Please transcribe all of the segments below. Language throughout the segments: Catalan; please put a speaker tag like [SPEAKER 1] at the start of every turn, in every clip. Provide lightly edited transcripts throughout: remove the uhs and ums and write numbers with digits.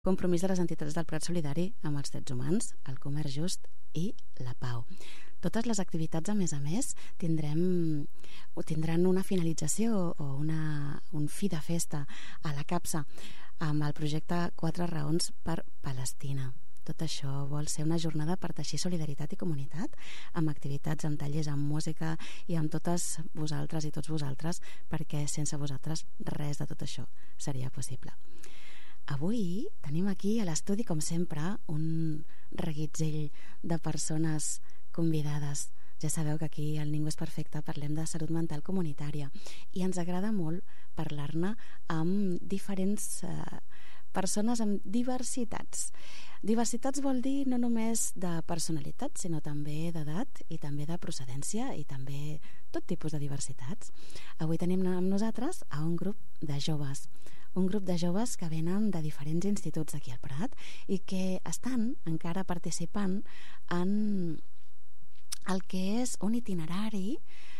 [SPEAKER 1] compromís de les entitats del Prat Solidari amb els drets humans, el comerç just i la pau. Totes les activitats, a més, tindran una finalització o un fi de festa a la capsa amb el projecte 4 raons per Palestina. Tot això vol ser una jornada per teixir solidaritat i comunitat, amb activitats, amb tallers, amb música i amb totes vosaltres i tots vosaltres, perquè sense vosaltres res de tot això seria possible. Avui tenim aquí a l'estudi, com sempre, un reguitzell de persones convidades. Ja sabeu que aquí al Ningú és Perfecte parlem de salut mental comunitària i ens agrada molt parlar-ne amb diferents persones amb diversitats. Diversitats vol dir no només de personalitat, sinó també d'edat i també de procedència i també tot tipus de diversitats. Avui tenim amb nosaltres a un grup de joves que venen de diferents instituts d'aquí al Prat i que estan encara participant en el que és un itinerari.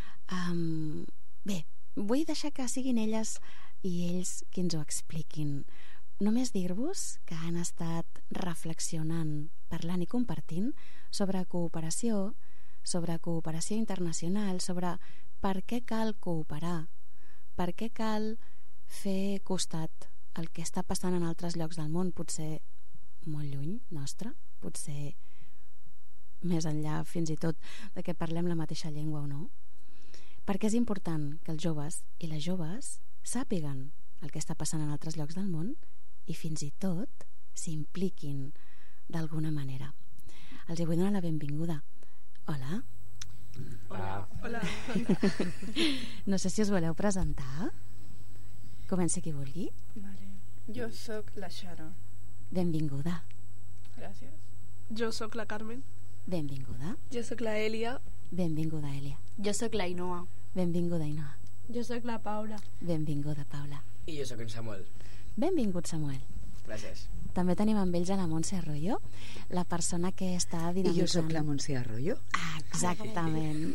[SPEAKER 1] Bé, vull deixar que siguin elles i ells qui ens ho expliquin. Només dir-vos que han estat reflexionant, parlant i compartint sobre cooperació internacional, sobre per què cal cooperar, per què cal fer costat al que està passant en altres llocs del món, potser molt lluny nostre, potser més enllà fins i tot de que parlem la mateixa llengua o no. Perquè és important que els joves i les joves sàpiguen el que està passant en altres llocs del món i fins i tot s'impliquin d'alguna manera. Els hi vull donar la benvinguda. Hola.
[SPEAKER 2] Hola.
[SPEAKER 1] No sé si us voleu presentar. Comenci qui vulgui.
[SPEAKER 2] Vale. Jo sóc la Xara.
[SPEAKER 1] Benvinguda.
[SPEAKER 2] Gràcies. Jo sóc la Carmen.
[SPEAKER 1] Benvinguda.
[SPEAKER 2] Jo sóc la Èlia.
[SPEAKER 1] Benvinguda, Èlia.
[SPEAKER 3] Jo sóc la Ainhoa.
[SPEAKER 1] Benvinguda, Ainhoa.
[SPEAKER 2] Jo sóc la Paula.
[SPEAKER 1] Benvinguda, Paula.
[SPEAKER 4] I jo sóc en Samuel.
[SPEAKER 1] Benvingut, Samuel.
[SPEAKER 4] Gràcies.
[SPEAKER 1] També tenim amb ells a la Montse Arroyo, la persona que està dinamitzant...
[SPEAKER 5] I jo sóc la Montse Arroyo.
[SPEAKER 1] Ah, exactament.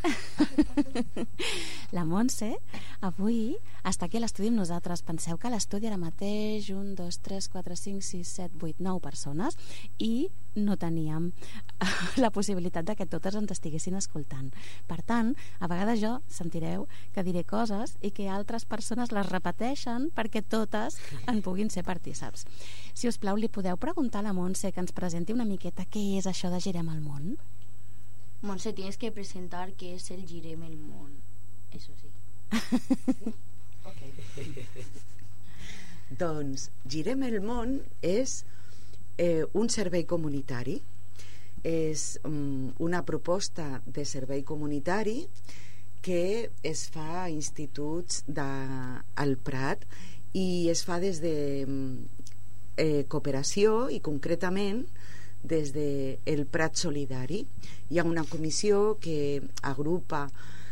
[SPEAKER 1] La Montse avui està aquí a l'estudi amb nosaltres. Penseu que a l'estudi ara mateix 1, 2, 3, 4, 5, 6, 7, 8, 9 persones i no teníem la possibilitat de que totes ens estiguessin escoltant. Per tant, a vegades jo sentireu que diré coses i que altres persones les repeteixen perquè totes en puguin ser partíceps. Si us plau, li podeu preguntar a la Montse que ens presenti una miqueta què és això de Girem el Món?
[SPEAKER 3] Montse, tienes que presentar qué es el Girem el Món. Eso sí.
[SPEAKER 5] Doncs Girem el Món és un servei comunitari. És una proposta de servei comunitari que es fa a instituts del Prat i es fa des de cooperació i concretament des del Prat Solidari. Hi ha una comissió que agrupa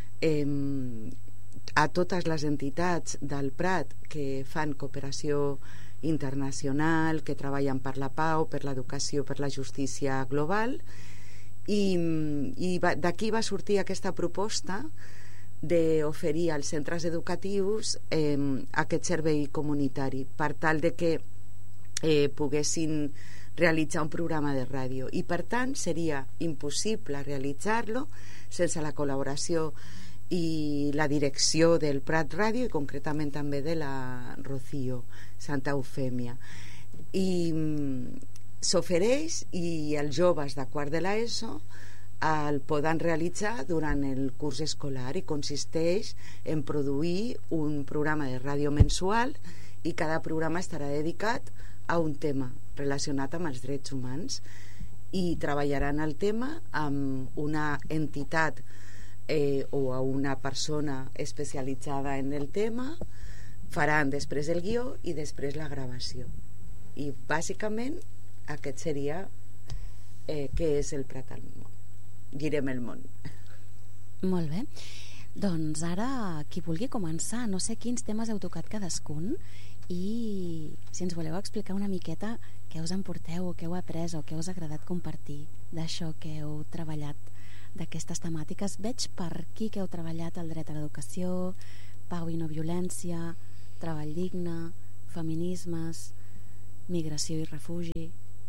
[SPEAKER 5] a totes les entitats del Prat que fan cooperació internacional, que treballen per la pau, per l'educació, per la justícia global, i d'aquí va sortir aquesta proposta d'oferir als centres educatius aquest servei comunitari per tal de que poguessin realitzar un programa de ràdio, i per tant seria impossible realitzar-lo sense la col·laboració i la direcció del Prat Ràdio i concretament també de la Rocío Santa Eufèmia. I s'ofereix i els joves de quart de l'ESO el poden realitzar durant el curs escolar i consisteix en produir un programa de ràdio mensual i cada programa estarà dedicat a un tema relacionat amb els drets humans i treballaran el tema amb una entitat o a una persona especialitzada en el tema, faran després el guió i després la gravació. I bàsicament aquest seria què és el Prat al Món. Girem el Món.
[SPEAKER 1] Molt bé. Doncs ara, qui vulgui començar, no sé quins temes heu tocat cadascun i si ens voleu explicar una miqueta què us emporteu o què heu après o què us ha agradat compartir d'això que heu treballat, d'aquestes temàtiques. Veig per aquí que heu treballat el dret a l'educació, pau i no violència, treball digne, feminismes, migració i refugi.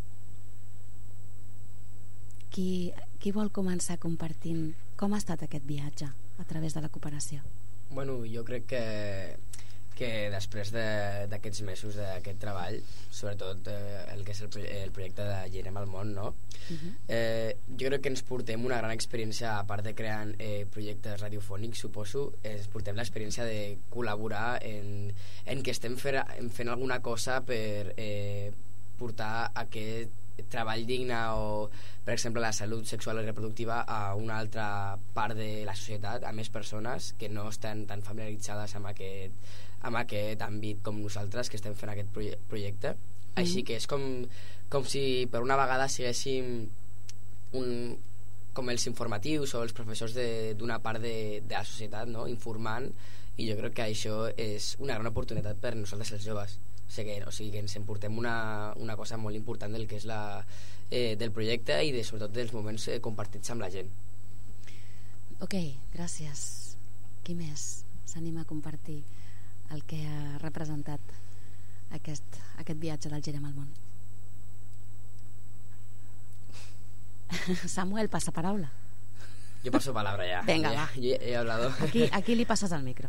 [SPEAKER 1] Qui vol començar compartint com ha estat aquest viatge a través de la cooperació?
[SPEAKER 4] Bueno, jo crec que després d'aquests mesos d'aquest treball, sobretot el que és el projecte de Girem el món, no? Jo crec que ens portem una gran experiència, a part de crear projectes radiofònics, suposo, ens portem l'experiència de col·laborar en que estem fent alguna cosa per portar aquest treball digne o, per exemple, la salut sexual i reproductiva a una altra part de la societat, a més persones que no estan tan familiaritzades amb aquest àmbit com nosaltres que estem fent aquest projecte. Així que és com si per una vegada siguéssim com els informatius o els professors d'una part de la societat, no? Informant, i jo crec que això és una gran oportunitat per nosaltres els joves. O sigui que ens emportem una cosa molt important del que és del projecte i sobretot dels moments compartits amb la gent.
[SPEAKER 1] Ok, gràcies. Qui més s'anima a compartir el que ha representat aquest viatge del Girem al món? Samuel, passa paraula.
[SPEAKER 4] Yo paso palabra ya.
[SPEAKER 1] Venga, va.
[SPEAKER 4] Yo he hablado.
[SPEAKER 1] Aquí li passes el micro.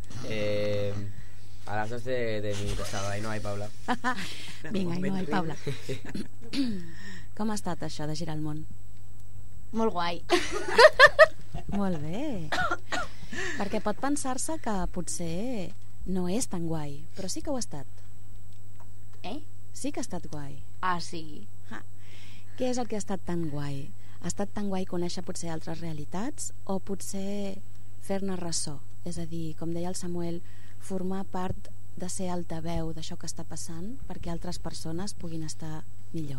[SPEAKER 4] A las dos de mi costado, ahí no hay Paula.
[SPEAKER 1] Vinga, ahí no hay Paula. Com ha estat això de girar el món?
[SPEAKER 3] Molt guai.
[SPEAKER 1] Molt bé. Perquè pot pensar-se que potser no és tan guai, però sí que ho ha estat. Sí que ha estat guai.
[SPEAKER 3] Ah, sí.
[SPEAKER 1] Què és el que ha estat tan guai? Ha estat tan guai conèixer potser altres realitats o potser fer-ne ressò? És a dir, com deia el Samuel, formar part de ser altaveu d'això que està passant perquè altres persones puguin estar millor.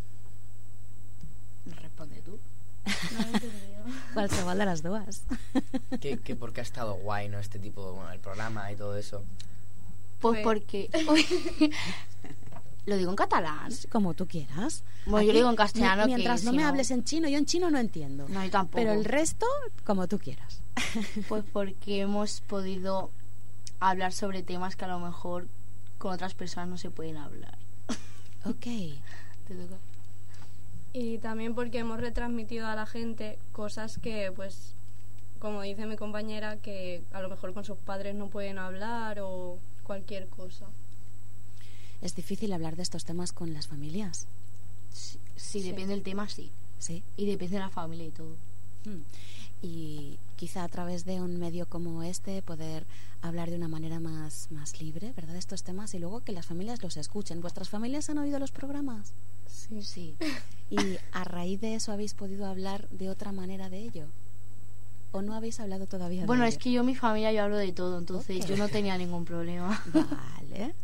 [SPEAKER 3] Responde tú. No he entendido.
[SPEAKER 1] Qualsevol de las dues.
[SPEAKER 4] Que porque ha estado guay, ¿no? Este tipo, bueno, el programa y todo eso.
[SPEAKER 3] Pues porque... ¿Lo digo en catalán?
[SPEAKER 1] Como tú quieras.
[SPEAKER 3] Bueno,
[SPEAKER 1] aquí,
[SPEAKER 3] yo lo digo en castellano.
[SPEAKER 1] Mientras
[SPEAKER 3] que
[SPEAKER 1] no
[SPEAKER 3] si
[SPEAKER 1] me hables en chino, yo en chino no entiendo.
[SPEAKER 3] No, yo tampoco.
[SPEAKER 1] Pero el resto, como tú quieras.
[SPEAKER 3] Pues porque hemos podido hablar sobre temas que a lo mejor con otras personas no se pueden hablar.
[SPEAKER 1] Ok.
[SPEAKER 3] Te toca.
[SPEAKER 2] Y también porque hemos retransmitido a la gente cosas que, pues, como dice mi compañera, que a lo mejor con sus padres no pueden hablar o cualquier cosa.
[SPEAKER 1] ¿Es difícil hablar de estos temas con las familias?
[SPEAKER 3] Sí, depende del tema, sí.
[SPEAKER 1] Sí.
[SPEAKER 3] Y depende de la familia y todo.
[SPEAKER 1] Y quizá a través de un medio como este poder hablar de una manera más libre, ¿verdad?, de estos temas, y luego que las familias los escuchen. ¿Vuestras familias han oído los programas?
[SPEAKER 2] Sí.
[SPEAKER 3] Sí.
[SPEAKER 1] ¿Y a raíz de eso habéis podido hablar de otra manera de ello? ¿O no habéis hablado todavía
[SPEAKER 3] Bueno,
[SPEAKER 1] de
[SPEAKER 3] es
[SPEAKER 1] ello?
[SPEAKER 3] que yo, mi familia, yo hablo de todo, entonces
[SPEAKER 1] Ok.
[SPEAKER 3] yo no tenía ningún problema.
[SPEAKER 1] Vale.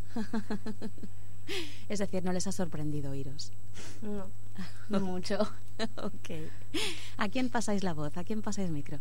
[SPEAKER 1] Es decir, no les ha sorprendido oíros.
[SPEAKER 2] No.
[SPEAKER 3] Mucho.
[SPEAKER 1] Ok. ¿A quién pasáis la voz? ¿A quién pasáis micro?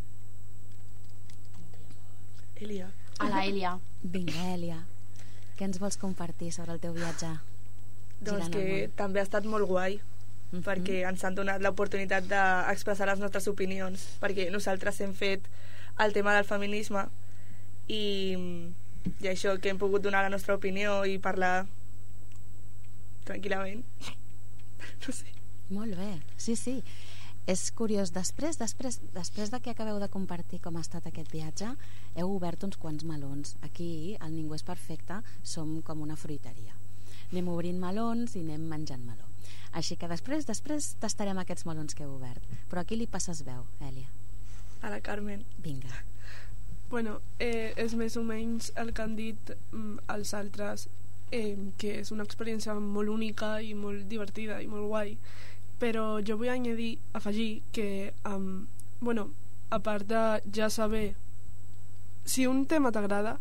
[SPEAKER 2] Elia.
[SPEAKER 3] A la Elia.
[SPEAKER 1] Vinga, Elia. Què ens vols compartir sobre el teu viatge?
[SPEAKER 6] Doncs
[SPEAKER 1] girant
[SPEAKER 6] que
[SPEAKER 1] el món?
[SPEAKER 6] també ha estat molt guai, perquè ens han donat l'oportunitat d'expressar les nostres opinions, perquè nosaltres hem fet el tema del feminisme i això, que hem pogut donar la nostra opinió i parlar tranquil·lament. No sé.
[SPEAKER 1] Molt bé, sí. És curiós, després de que acabeu de compartir com ha estat aquest viatge, heu obert uns quants melons. Aquí, al Ningú és perfecte, som com una fruiteria. Anem obrint melons i anem menjant meló. Així que després tastarem aquests melons que heu obert. Però aquí li passes veu, Èlia.
[SPEAKER 6] A la Carmen.
[SPEAKER 1] Vinga.
[SPEAKER 2] Bueno, és més o menys el que han dit els altres, que és una experiència molt única i molt divertida i molt guai, però jo vull afegir que bueno, a part de ja saber si un tema t'agrada,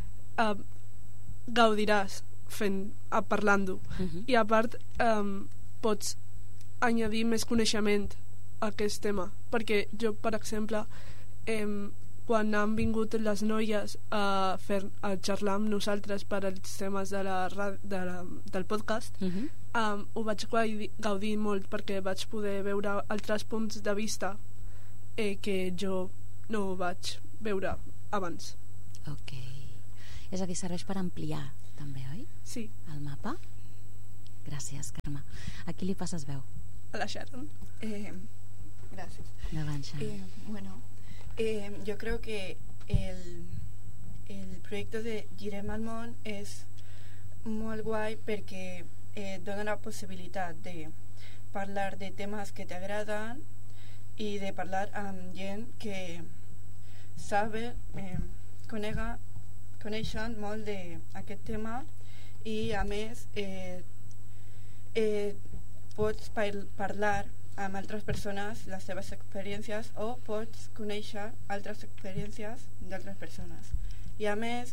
[SPEAKER 2] gaudiràs parlant-ho, i a part pots añadir més coneixement a aquest tema, perquè jo, per exemple, quan han vingut les noies a xerrar amb nosaltres per als temes del podcast, ho vaig gaudir molt perquè vaig poder veure altres punts de vista que jo no vaig veure abans.
[SPEAKER 1] Ok. És a dir, serveix per ampliar també, oi?
[SPEAKER 2] Sí.
[SPEAKER 1] El mapa? Gràcies, Carme. A qui li passes veu?
[SPEAKER 2] A la Sharon.
[SPEAKER 7] Gracias.
[SPEAKER 1] Endavant, Sharon.
[SPEAKER 7] Bueno, yo creo que el proyecto de Girem al món és molt guai perquè dona la possibilitat de parlar de temes que t'agraden i de parlar amb gent que sabe, coneixen molt d'aquest tema i a més pots parlar amb altres persones les seves experiències o pots conèixer altres experiències d'altres persones i a més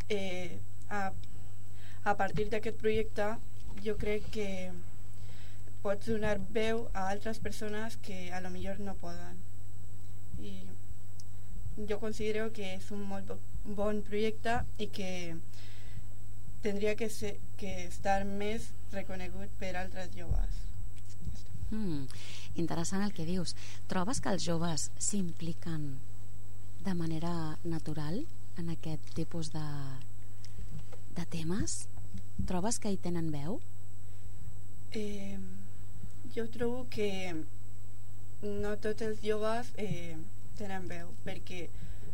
[SPEAKER 7] a partir d'aquest projecte jo crec que pots donar veu a altres persones que a lo millor no poden i jo considero que és un molt bon projecte i que tindria que estar més reconegut per altres joves.
[SPEAKER 1] Interessant el que dius. Trobes que els joves s'impliquen de manera natural en aquest tipus de temes? Trobes que hi tenen veu?
[SPEAKER 7] Jo trobo que no tots els joves tenen veu perquè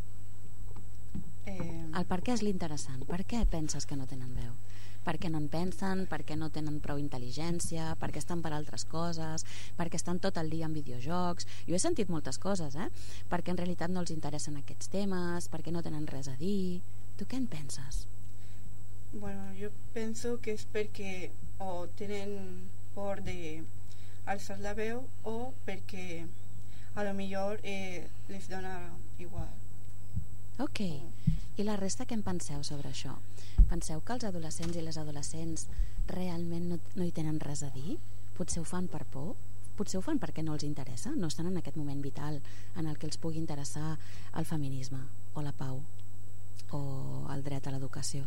[SPEAKER 1] el per què és l'interessant? Per què penses que no tenen veu? Per què no en pensen? Per què no tenen prou intel·ligència? Per què estan per altres coses? Per què estan tot el dia en videojocs? Jo he sentit moltes coses, perquè en realitat no els interessen aquests temes, perquè no tenen res a dir. Tu què en penses?
[SPEAKER 7] Bueno, jo penso que és perquè o tenen por d'alçar la veu o perquè a lo millor les dona igual.
[SPEAKER 1] Ok. I la resta què en penseu sobre això? Penseu que els adolescents i les adolescents realment no hi tenen res a dir? Potser ho fan per por? Potser ho fan perquè no els interessa? No estan en aquest moment vital en el que els pugui interessar el feminisme o la pau o el dret a l'educació?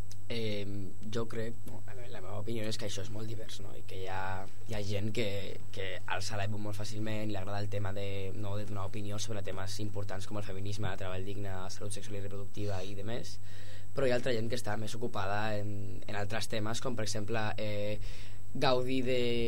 [SPEAKER 4] Jo crec, la meva opinió és que això és molt divers, no? I que hi ha gent que alça la veu molt fàcilment i li agrada el tema de donar opinió sobre temes importants com el feminisme, el treball digne, salut sexual i reproductiva i demés, però hi ha altra gent que està més ocupada en altres temes, com per exemple gaudir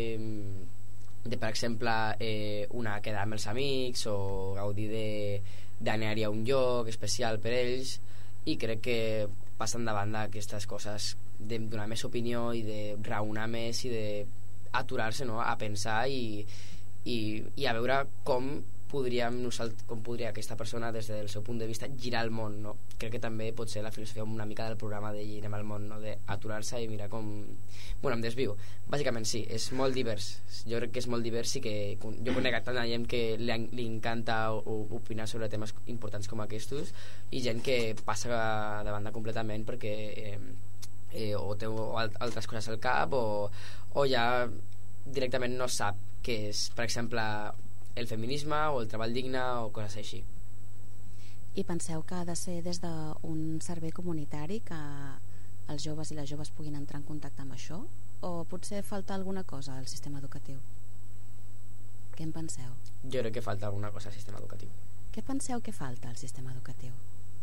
[SPEAKER 4] de per exemple una quedada amb els amics o gaudir d'anar-hi a un lloc especial per ells, i crec que passen davant d'aquestes coses de donar més opinió i de raonar més i d'aturar-se, no?, a pensar i a veure com podria aquesta persona des del seu punt de vista girar el món, no? Crec que també pot ser la filosofia una mica del programa de Girem al món, no?, d'aturar-se i mirar com... Bueno, em desvio. Bàsicament sí, és molt divers. Jo crec que és molt divers i que jo conec tanta gent que li encanta opinar sobre temes importants com aquests i gent que passa de banda completament perquè o té altres coses al cap o ja directament no sap què és, per exemple, el feminisme o el treball digne o coses així.
[SPEAKER 1] I penseu que ha de ser des d'un servei comunitari que els joves i les joves puguin entrar en contacte amb això? O potser falta alguna cosa al sistema educatiu? Què en penseu?
[SPEAKER 4] Jo crec que falta alguna cosa al sistema educatiu.
[SPEAKER 1] Què penseu que falta al sistema educatiu?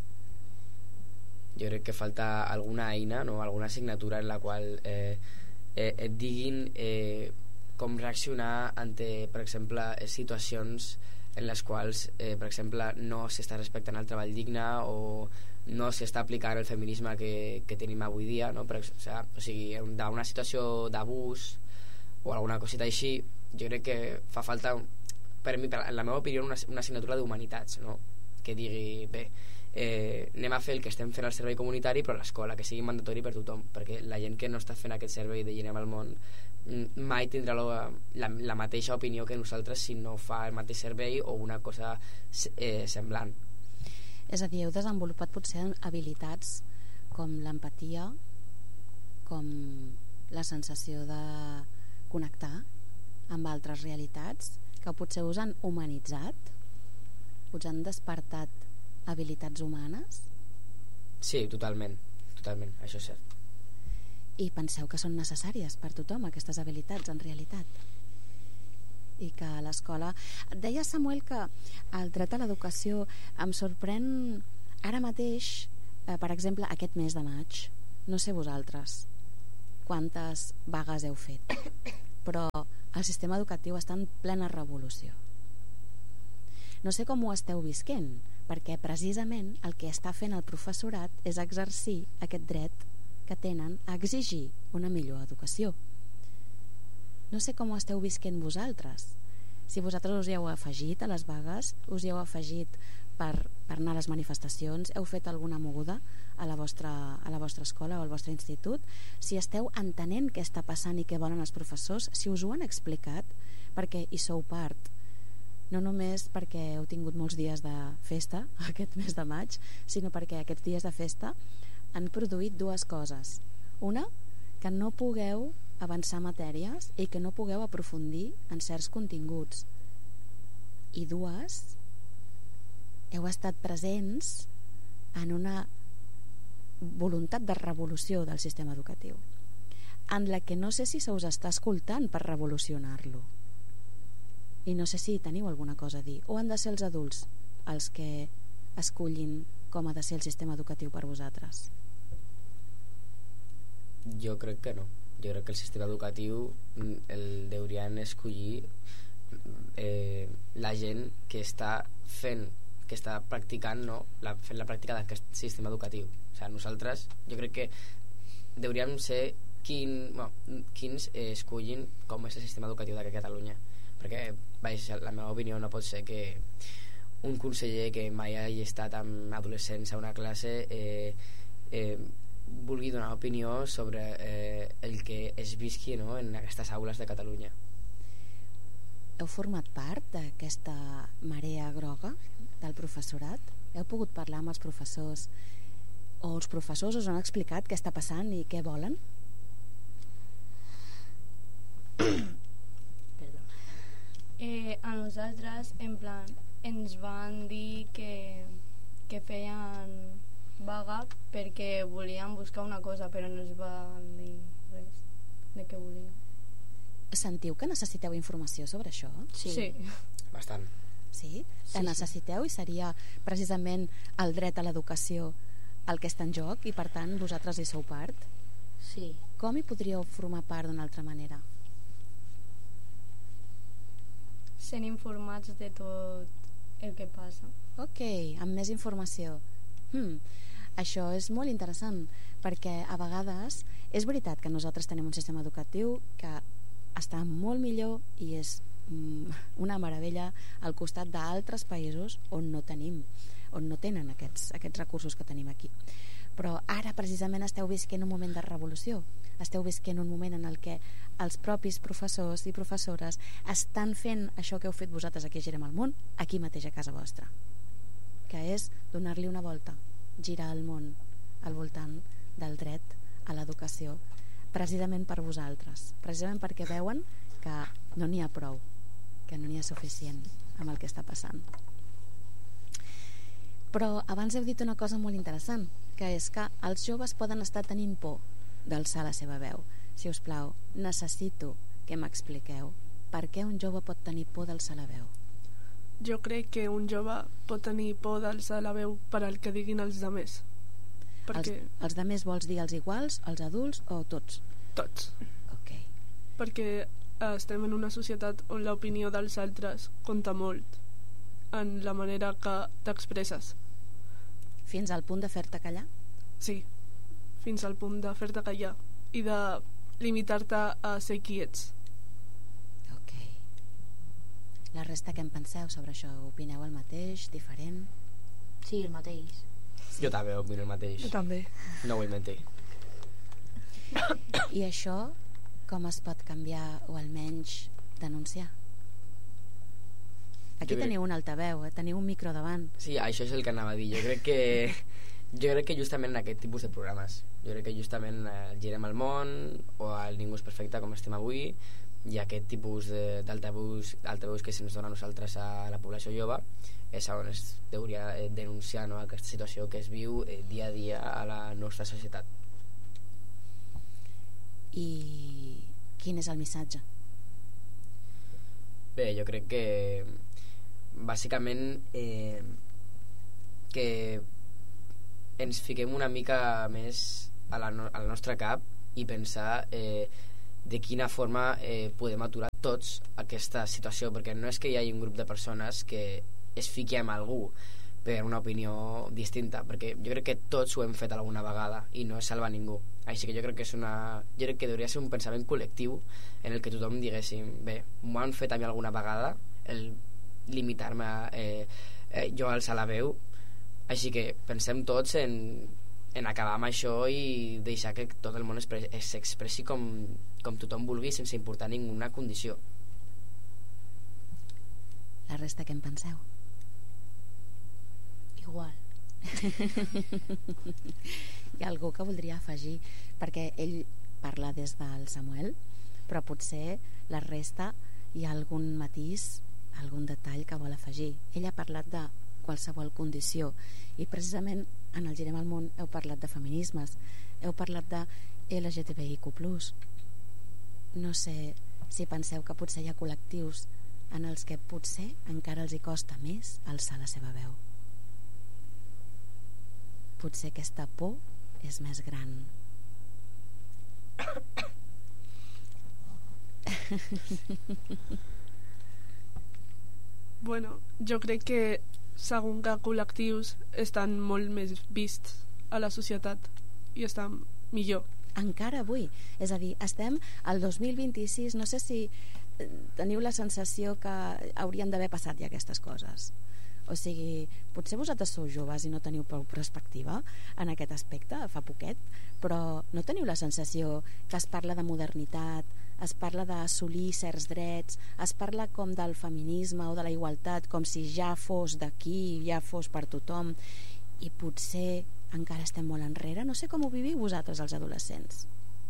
[SPEAKER 4] Jo crec que falta alguna eina, no?, alguna assignatura en la qual et diguin com reaccionar ante, per exemple, situacions en les quals, per exemple, no s'està respectant el treball digne o no s'està aplicant el feminisme que tenim avui dia, no? O sigui, d'una situació d'abús o alguna cosita així, jo crec que fa falta, per mi, en la meva opinió, una assignatura d'humanitats, no?, que digui, bé, anem a fer el que estem fent al servei comunitari però a l'escola, que sigui mandatori per tothom, perquè la gent que no està fent aquest servei de Girem al món mai tindrà la mateixa opinió que nosaltres si no fa el mateix servei o una cosa semblant.
[SPEAKER 1] És a dir, heu desenvolupat potser habilitats com l'empatia, com la sensació de connectar amb altres realitats que potser us han humanitzat, us han despertat habilitats humanes?
[SPEAKER 4] Sí, totalment, això és cert.
[SPEAKER 1] I penseu que són necessàries per tothom aquestes habilitats en realitat? I que a l'escola... Deia Samuel que el dret a l'educació em sorprèn ara mateix, per exemple, aquest mes de maig. No sé vosaltres. quantes vagues heu fet, però el sistema educatiu està en plena revolució. No sé com ho esteu visquent, perquè precisament el que està fent el professorat és exercir aquest dret que tenen a exigir una millor educació. No sé com ho esteu visquent vosaltres. Si vosaltres us hi heu afegit a les vagues, us hi heu afegit per anar a les manifestacions, heu fet alguna moguda a la vostra escola o al vostre institut, si esteu entenent què està passant i què volen els professors, si us ho han explicat, perquè hi sou part, no només perquè heu tingut molts dies de festa aquest mes de maig, sinó perquè aquests dies de festa han produït dues coses. Una, que no pugueu avançar matèries i que no pugueu aprofundir en certs continguts. I dues, heu estat presents en una voluntat de revolució del sistema educatiu, en la que no sé si se us està escoltant per revolucionar-lo. I no sé si teniu alguna cosa a dir. O han de ser els adults els que escullin com ha de ser el sistema educatiu per vosaltres?
[SPEAKER 4] Jo crec que no. Jo crec que el sistema educatiu el deurien escollir la gent que està fent, que està practicant, no? Fent la pràctica d'aquest sistema educatiu. O sigui, nosaltres, jo crec que deuríem ser quins escollin com és el sistema educatiu de Catalunya. Perquè, la meva opinió no pot ser que un conseller que mai hagi estat amb adolescents a una classe vulgui donar opinió sobre el que es visqui, no?, en aquestes aules de Catalunya.
[SPEAKER 1] Heu format part d'aquesta marea groga del professorat? Heu pogut parlar amb els professors o els professors us han explicat què està passant i què volen?
[SPEAKER 8] A nosaltres, en plan, ens van dir que feien vaga perquè volien buscar una cosa, però no ens van dir res de què volien.
[SPEAKER 1] Sentiu que necessiteu informació sobre això?
[SPEAKER 8] Sí.
[SPEAKER 4] Bastant.
[SPEAKER 1] Sí? La necessiteu i seria precisament el dret a l'educació el que està en joc i per tant vosaltres hi sou part?
[SPEAKER 3] Sí.
[SPEAKER 1] Com hi podríeu formar part d'una altra manera?
[SPEAKER 8] Sent informats de tot el que passa.
[SPEAKER 1] Ok, amb més informació. Això és molt interessant perquè a vegades és veritat que nosaltres tenim un sistema educatiu que està molt millor i és una meravella al costat d'altres països on no tenen aquests recursos que tenim aquí. Però ara precisament esteu visquent un moment de revolució, esteu visquent un moment en el que els propis professors i professores estan fent això que heu fet vosaltres aquí a Girem el Món, aquí mateix a casa vostra, que és donar-li una volta, girar el món al voltant del dret a l'educació, precisament per vosaltres, precisament perquè veuen que no n'hi ha prou, que no n'hi ha suficient amb el que està passant. Però abans heu dit una cosa molt interessant, que és que els joves poden estar tenint por d'alçar la seva veu. Si us plau, necessito que m'expliqueu per què un jove pot tenir por d'alçar la veu.
[SPEAKER 2] Jo crec que un jove pot tenir por d'alçar la veu per al que diguin els demés. Perquè...
[SPEAKER 1] Els demés vols dir els iguals, els adults o tots?
[SPEAKER 2] Tots.
[SPEAKER 1] Ok.
[SPEAKER 2] Perquè estem en una societat on l'opinió dels altres compta molt en la manera que t'expresses.
[SPEAKER 1] Fins al punt de fer-te callar?
[SPEAKER 2] Sí, fins al punt de fer-te callar i de limitar-te a ser qui ets.
[SPEAKER 1] Ok. La resta què en penseu sobre això? Opineu el mateix, diferent?
[SPEAKER 3] Sí, el mateix.
[SPEAKER 4] Jo també opino el mateix.
[SPEAKER 6] Jo també.
[SPEAKER 4] No vull mentir.
[SPEAKER 1] I això com es pot canviar o almenys denunciar? Aquí teniu un altaveu, teniu un micro davant.
[SPEAKER 4] Sí, això és el que anava a dir. Jo crec que justament en aquest tipus de programes, jo crec que justament Girem el Món o el Ningú és perfecte com estem avui, i aquest tipus d'altaveus que se'ns dona a nosaltres a la població jove és on es hauria denunciar, no, aquesta situació que es viu dia a dia a la nostra societat.
[SPEAKER 1] I quin és el missatge?
[SPEAKER 4] Bé, jo crec que bàsicament que ens fiquem una mica més al nostre cap i pensar de quina forma podem aturar tots aquesta situació, perquè no és que hi hagi un grup de persones que es fiquem a algú per una opinió distinta, perquè jo crec que tots ho hem fet alguna vegada i no es salva ningú. Així que jo crec que jo crec que hauria ser un pensament col·lectiu en el que tothom diguéssim, bé, m'ho han fet a mi alguna vegada el limitar-me jo a alçar la veu, així que pensem tots en acabar amb això i deixar que tot el món s'expressi com tothom vulgui sense importar ninguna condició.
[SPEAKER 1] La resta què en penseu?
[SPEAKER 3] Igual.
[SPEAKER 1] Hi ha algú que voldria afegir, perquè ell parla des del Samuel, però potser la resta hi ha algun matís, algun detall que vol afegir. Ell ha parlat de qualsevol condició i precisament en el Girem al Món heu parlat de feminismes, heu parlat de LGTBIQ+. No sé si penseu que potser hi ha col·lectius en els que potser encara els hi costa més alçar la seva veu. Potser aquesta por és més gran.
[SPEAKER 2] Bueno, jo crec que segons que col·lectius estan molt més vists a la societat i estan millor.
[SPEAKER 1] Encara avui, és a dir, estem al 2026, no sé si teniu la sensació que haurien d'haver passat ja aquestes coses. O sigui, potser vosaltres sou joves i no teniu prou perspectiva en aquest aspecte, fa poquet, però no teniu la sensació que es parla de modernitat, es parla d'assolir certs drets, es parla com del feminisme o de la igualtat, com si ja fos d'aquí, ja fos per tothom, i potser encara estem molt enrere. No sé com ho viviu vosaltres, els adolescents.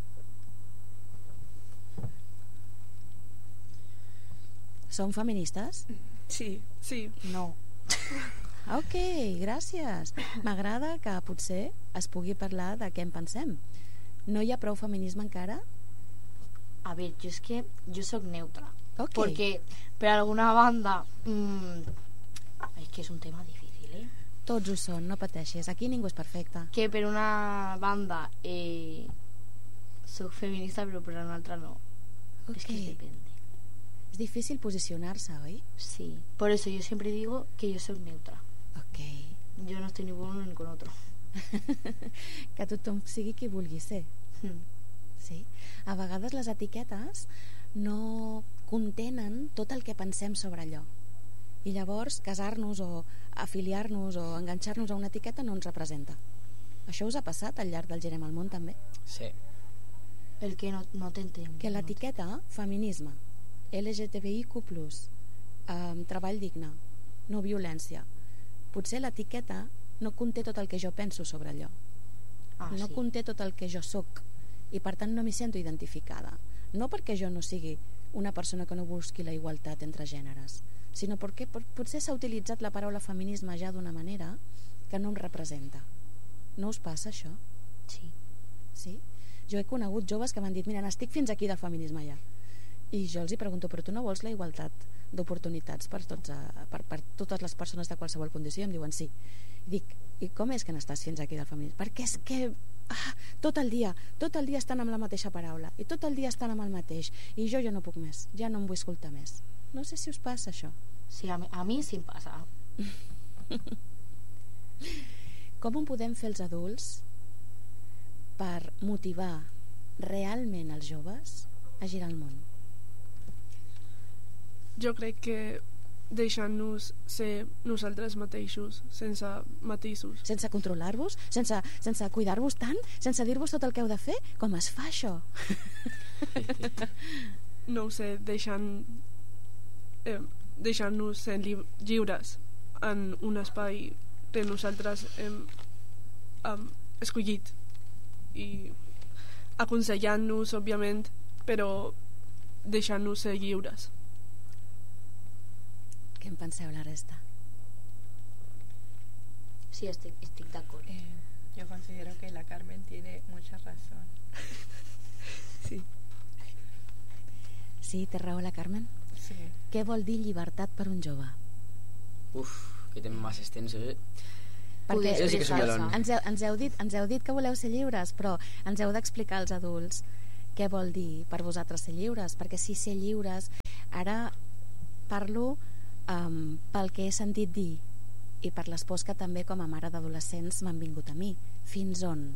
[SPEAKER 1] Som feministes?
[SPEAKER 2] Sí, sí.
[SPEAKER 3] No.
[SPEAKER 1] Ok, gràcies. M'agrada que potser es pugui parlar de què en pensem. No hi ha prou feminisme encara?
[SPEAKER 3] A ver, yo es que yo soy neutra.
[SPEAKER 1] Ok.
[SPEAKER 3] Porque, per alguna banda, es que es un tema difícil, ¿eh?
[SPEAKER 1] Tots ho són, no pateixis. Aquí ningú és perfecte.
[SPEAKER 3] Que per una banda soy feminista, pero per una altra no.
[SPEAKER 1] Ok.
[SPEAKER 3] Es que depende.
[SPEAKER 1] És difícil posicionar-se, oi?
[SPEAKER 3] Sí. Por eso yo siempre digo que yo soy neutra.
[SPEAKER 1] Ok.
[SPEAKER 3] Yo no estoy ni con uno ni con otro.
[SPEAKER 1] Que tothom sigui qui vulgui ser. Sí. A vegades les etiquetes no contenen tot el que pensem sobre allò. I llavors casar-nos o afiliar-nos o enganxar-nos a una etiqueta no ens representa. Això us ha passat al llarg del Girem al Món també?
[SPEAKER 4] Sí.
[SPEAKER 3] El que no t'entenc.
[SPEAKER 1] Que l'etiqueta feminisme, LGTBIQ+, treball digne, no violència, potser l'etiqueta no conté tot el que jo penso sobre allò. No
[SPEAKER 3] sí.
[SPEAKER 1] conté tot el que jo sóc i per tant no m'hi sento identificada. No perquè jo no sigui una persona que no busqui la igualtat entre gèneres, sinó perquè potser s'ha utilitzat la paraula feminisme ja d'una manera que no em representa. No us passa això?
[SPEAKER 3] Sí.
[SPEAKER 1] Sí? Jo he conegut joves que m'han dit, mira, n'estic fins aquí del feminisme ja. I jo els hi pregunto, però tu no vols la igualtat d'oportunitats per totes les persones de qualsevol condició? I em diuen sí. I dic, i com és que n'estàs fins aquí del feminisme? Perquè és que tot el dia estan amb la mateixa paraula i tot el dia estan amb el mateix i jo ja no puc més, ja no em vull escoltar més. No sé si us passa això.
[SPEAKER 3] Sí, a mi sí em passa.
[SPEAKER 1] Com ho podem fer els adults per motivar realment els joves a girar el món?
[SPEAKER 2] Jo crec que deixant-nos ser nosaltres mateixos, sense matisos.
[SPEAKER 1] Sense controlar-vos? Sense cuidar-vos tant? Sense dir-vos tot el que heu de fer? Com es fa això?
[SPEAKER 2] No ho sé, deixant-nos ser lliures en un espai que nosaltres hem escollit i aconsellant-nos, òbviament, però deixant-nos ser lliures.
[SPEAKER 1] Què en penseu la resta?
[SPEAKER 3] Sí, estoy de acuerdo.
[SPEAKER 7] Yo considero que la Carmen tiene mucha razón.
[SPEAKER 2] Sí.
[SPEAKER 1] Sí, té raó la Carmen?
[SPEAKER 7] Sí.
[SPEAKER 1] Què vol dir llibertat per un jove?
[SPEAKER 4] Uf, que tema más extenso,
[SPEAKER 3] poder
[SPEAKER 4] Jo sí que soc melón.
[SPEAKER 3] expressar-se.
[SPEAKER 1] ens heu dit que voleu ser lliures, però ens heu d'explicar als adults què vol dir per vosaltres ser lliures, perquè si ser lliures, ara parlo pel que he sentit dir i per les pors que també com a mare d'adolescents m'han vingut a mi. Fins on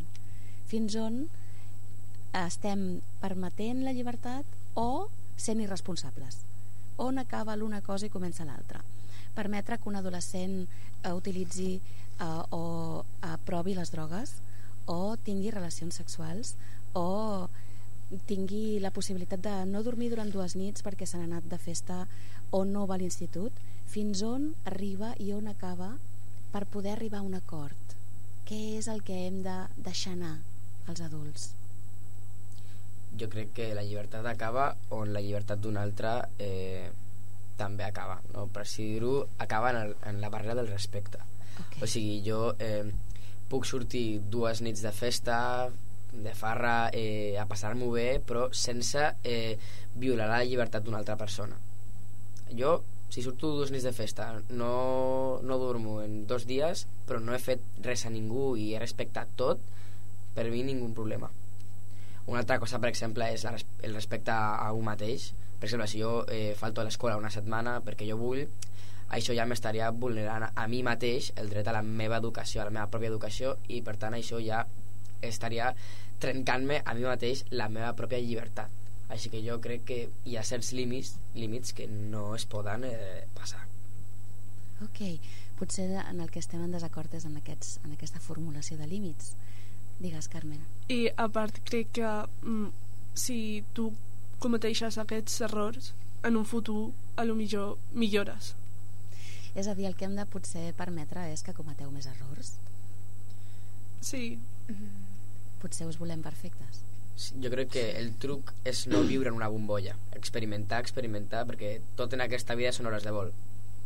[SPEAKER 1] estem permetent la llibertat o sent irresponsables? On acaba l'una cosa i comença l'altra? Permetre que un adolescent utilitzi o provi les drogues o tingui relacions sexuals o tingui la possibilitat de no dormir durant 2 nits perquè se n'ha anat de festa o no va a l'institut, fins on arriba i on acaba per poder arribar a un acord? Què és el que hem de deixar anar als adults?
[SPEAKER 4] Jo crec que la llibertat acaba on la llibertat d'un altre també acaba, no? Per així dir-ho, acaba en la barrera del respecte.
[SPEAKER 1] Okay.
[SPEAKER 4] O sigui, jo puc sortir 2 nits de festa, de farra, a passar-m'ho bé, però sense violar la llibertat d'una altra persona. Jo, si surto 2 nits de festa, no durmo en 2 dies, però no he fet res a ningú i he respectat tot, per mi ningú problema. Una altra cosa, per exemple, és el respecte a un mateix. Per exemple, si jo falto a l'escola una setmana perquè jo vull, això ja m'estaria vulnerant a mi mateix el dret a la meva educació, a la meva pròpia educació, i per tant això ja estaria trencant-me a mi mateix la meva pròpia llibertat. Així que jo crec que hi ha certs límits que no es poden passar.
[SPEAKER 1] Ok, potser en el que estem en desacord és en aquesta formulació de límits. Digues, Carmen.
[SPEAKER 2] I a part crec que si tu cometeixes aquests errors, en un futur a lo millor millores.
[SPEAKER 1] És a dir, el que hem de potser permetre és que cometeu més errors?
[SPEAKER 2] Sí.
[SPEAKER 1] Potser us volem perfectes?
[SPEAKER 4] Jo crec que el truc és no viure en una bombolla, experimentar, perquè tot en aquesta vida són hores de vol.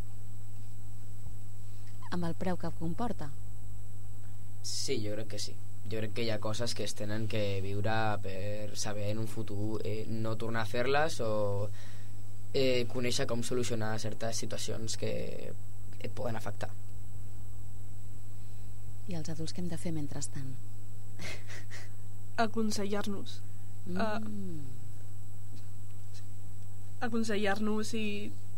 [SPEAKER 1] Amb el preu que comporta?
[SPEAKER 4] Sí, jo crec que sí. Jo crec que hi ha coses que es tenen que viure per saber en un futur no tornar a fer-les o conèixer com solucionar certes situacions que et poden afectar.
[SPEAKER 1] I els adults què hem de fer mentrestant?
[SPEAKER 2] Aconsellar-nos. Aconsellar-nos i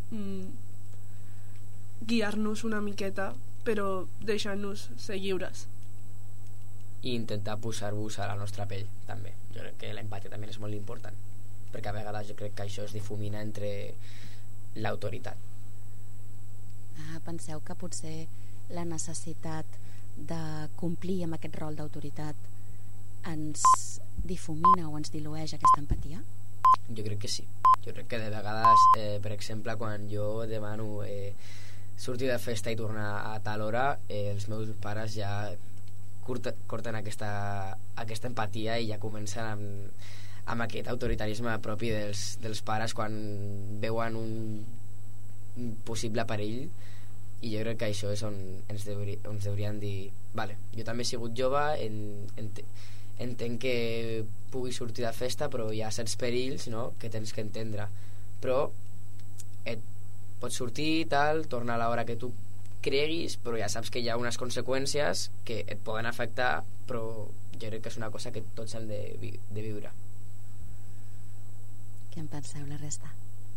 [SPEAKER 2] guiar-nos una miqueta, però deixar-nos ser lliures.
[SPEAKER 4] I intentar posar-vos a la nostra pell, també. Jo crec que l'empàtia també és molt important, perquè a vegades jo crec que això es difumina entre l'autoritat.
[SPEAKER 1] Penseu que potser la necessitat de complir amb aquest rol d'autoritat ens difumina o ens dilueix aquesta empatia?
[SPEAKER 4] Jo crec que sí. Jo crec que de vegades, per exemple, quan jo demano sortir de festa i tornar a tal hora, els meus pares ja corten aquesta empatia i ja comencen amb aquest autoritarisme propi dels pares quan veuen un possible perill, i jo crec que això és on ens deurien dir vale, jo també he sigut jove, entenc que pugui sortir de festa, però hi ha certs perills, no?, que tens que entendre, però pots sortir tal, tornar a l'hora que tu creguis, però ja saps que hi ha unes conseqüències que et poden afectar, però jo crec que és una cosa que tots hem de viure.
[SPEAKER 1] Què en penseu la resta?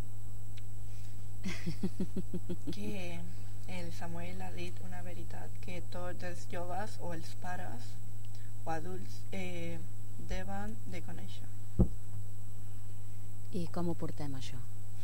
[SPEAKER 6] Que el Samuel ha dit una veritat, que tots els joves o els pares o adults deuen de conèixer.
[SPEAKER 1] I com ho portem, això?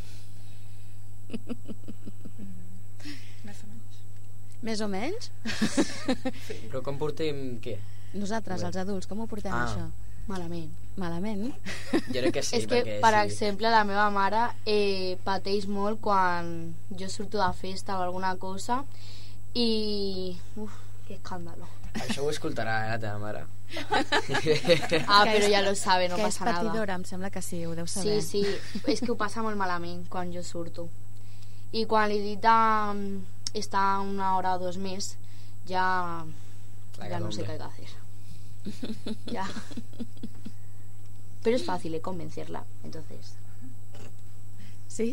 [SPEAKER 6] Més o menys.
[SPEAKER 1] Més o menys?
[SPEAKER 6] Sí.
[SPEAKER 4] Però com portem què?
[SPEAKER 1] Nosaltres, els adults, com ho portem, això?
[SPEAKER 3] Malament.
[SPEAKER 1] Malament?
[SPEAKER 4] Jo crec que sí.
[SPEAKER 3] És que, per exemple, la meva mare pateix molt quan jo surto de festa o alguna cosa i... Uf, que escàndalo.
[SPEAKER 4] Això ho escoltarà, la teva mare.
[SPEAKER 3] Però ja lo sabe, no
[SPEAKER 1] que
[SPEAKER 3] passa
[SPEAKER 1] és
[SPEAKER 3] nada.
[SPEAKER 1] patidora, em sembla que sí, ho deu saber.
[SPEAKER 3] Sí, és que ho passa molt malament quan jo surto. I quan li dic d'estar 1 hora o 2 més, ja no sé qué hay que hacer. Ya. Pero es fácil convencerla, entonces.
[SPEAKER 1] Sí?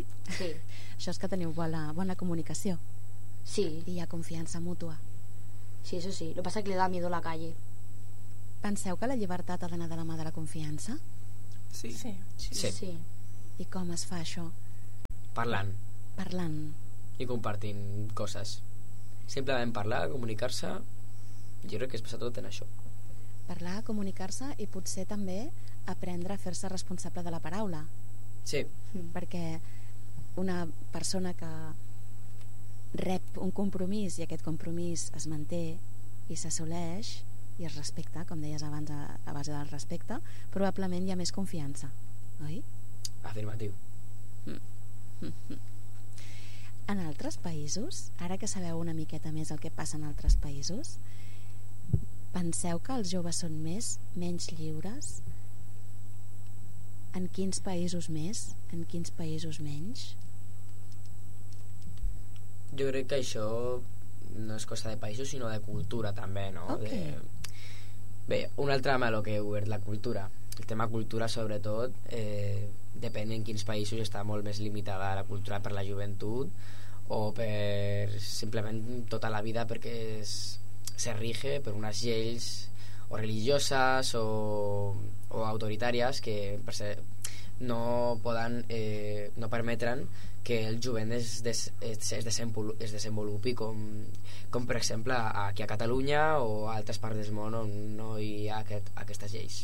[SPEAKER 3] Sí, eso sí. Lo que pasa es que le da miedo la calle.
[SPEAKER 1] Penseu que la llibertat ha d'anar de la mà de la confiança?
[SPEAKER 2] Sí.
[SPEAKER 3] Sí.
[SPEAKER 1] I com es fa això?
[SPEAKER 4] Parlant
[SPEAKER 1] Parlant.
[SPEAKER 4] i compartint coses. Simplement parlar, comunicar-se, jo crec que es passa tot en això.
[SPEAKER 1] Parlar, comunicar-se i potser també aprendre a fer-se responsable de la paraula.
[SPEAKER 4] Sí,
[SPEAKER 1] Perquè una persona que rep un compromís i aquest compromís es manté i s'assoleix i es respecta, com deies abans, a base del respecte, probablement hi ha més confiança, oi?
[SPEAKER 4] afirmatiu.
[SPEAKER 1] En altres països, ara que sabeu una miqueta més el que passa en altres països, penseu que els joves són menys lliures? En quins països més? En quins països menys?
[SPEAKER 4] Jo crec que això no és cosa de països sinó de cultura també, no?
[SPEAKER 1] Okay.
[SPEAKER 4] Bé, un altre meló que he obert, la cultura. El tema cultura sobretot depèn en quins països està molt més limitada la cultura per la joventut o per simplement tota la vida perquè se rige per unes lleis o religioses o autoritàries que no poden no permetran que el jovent es desenvolupi com per exemple aquí a Catalunya o a altres parts del món on no hi ha aquestes lleis.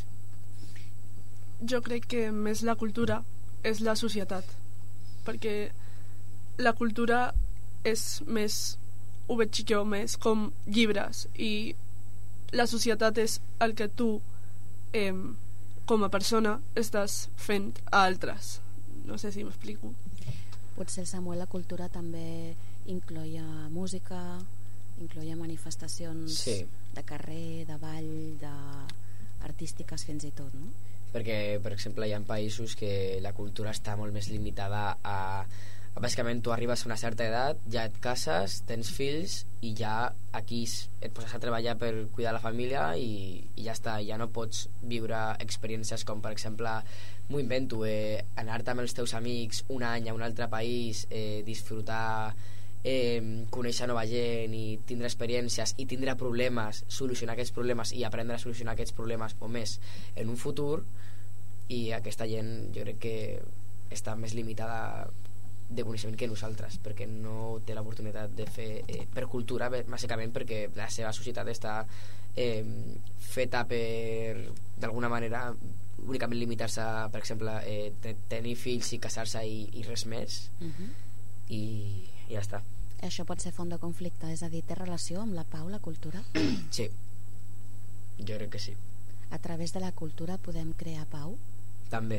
[SPEAKER 2] Jo crec que més la cultura és la societat, perquè la cultura és més, ho veig jo més com llibres, i la societat és el que tu com a persona estàs fent a altres. No sé si m'explico.
[SPEAKER 1] Potser, Samuel, la cultura també incloia música, incloia manifestacions de carrer, de ball, artístiques fins i tot, no?
[SPEAKER 4] Perquè, per exemple, hi ha països que la cultura està molt més limitada a bàsicament tu arribes a una certa edat, ja et cases, tens fills i ja aquí et poses a treballar per cuidar la família i ja està, ja no pots viure experiències com per exemple, m'ho invento, anar-te amb els teus amics un any a un altre país, disfrutar, conèixer nova gent i tindre experiències i tindre problemes, solucionar aquests problemes i aprendre a solucionar aquests problemes o més en un futur, i aquesta gent jo crec que està més limitada de coneixement que nosaltres, perquè no té l'oportunitat de fer per cultura, bàsicament perquè la seva societat està feta per d'alguna manera únicament limitar-se, per exemple, tenir fills i casar-se i res més, i ja està.
[SPEAKER 1] Això pot ser font de conflicte, és a dir, té relació amb la pau, la cultura?
[SPEAKER 4] Sí, jo crec que sí.
[SPEAKER 1] A través de la cultura podem crear pau?
[SPEAKER 4] També.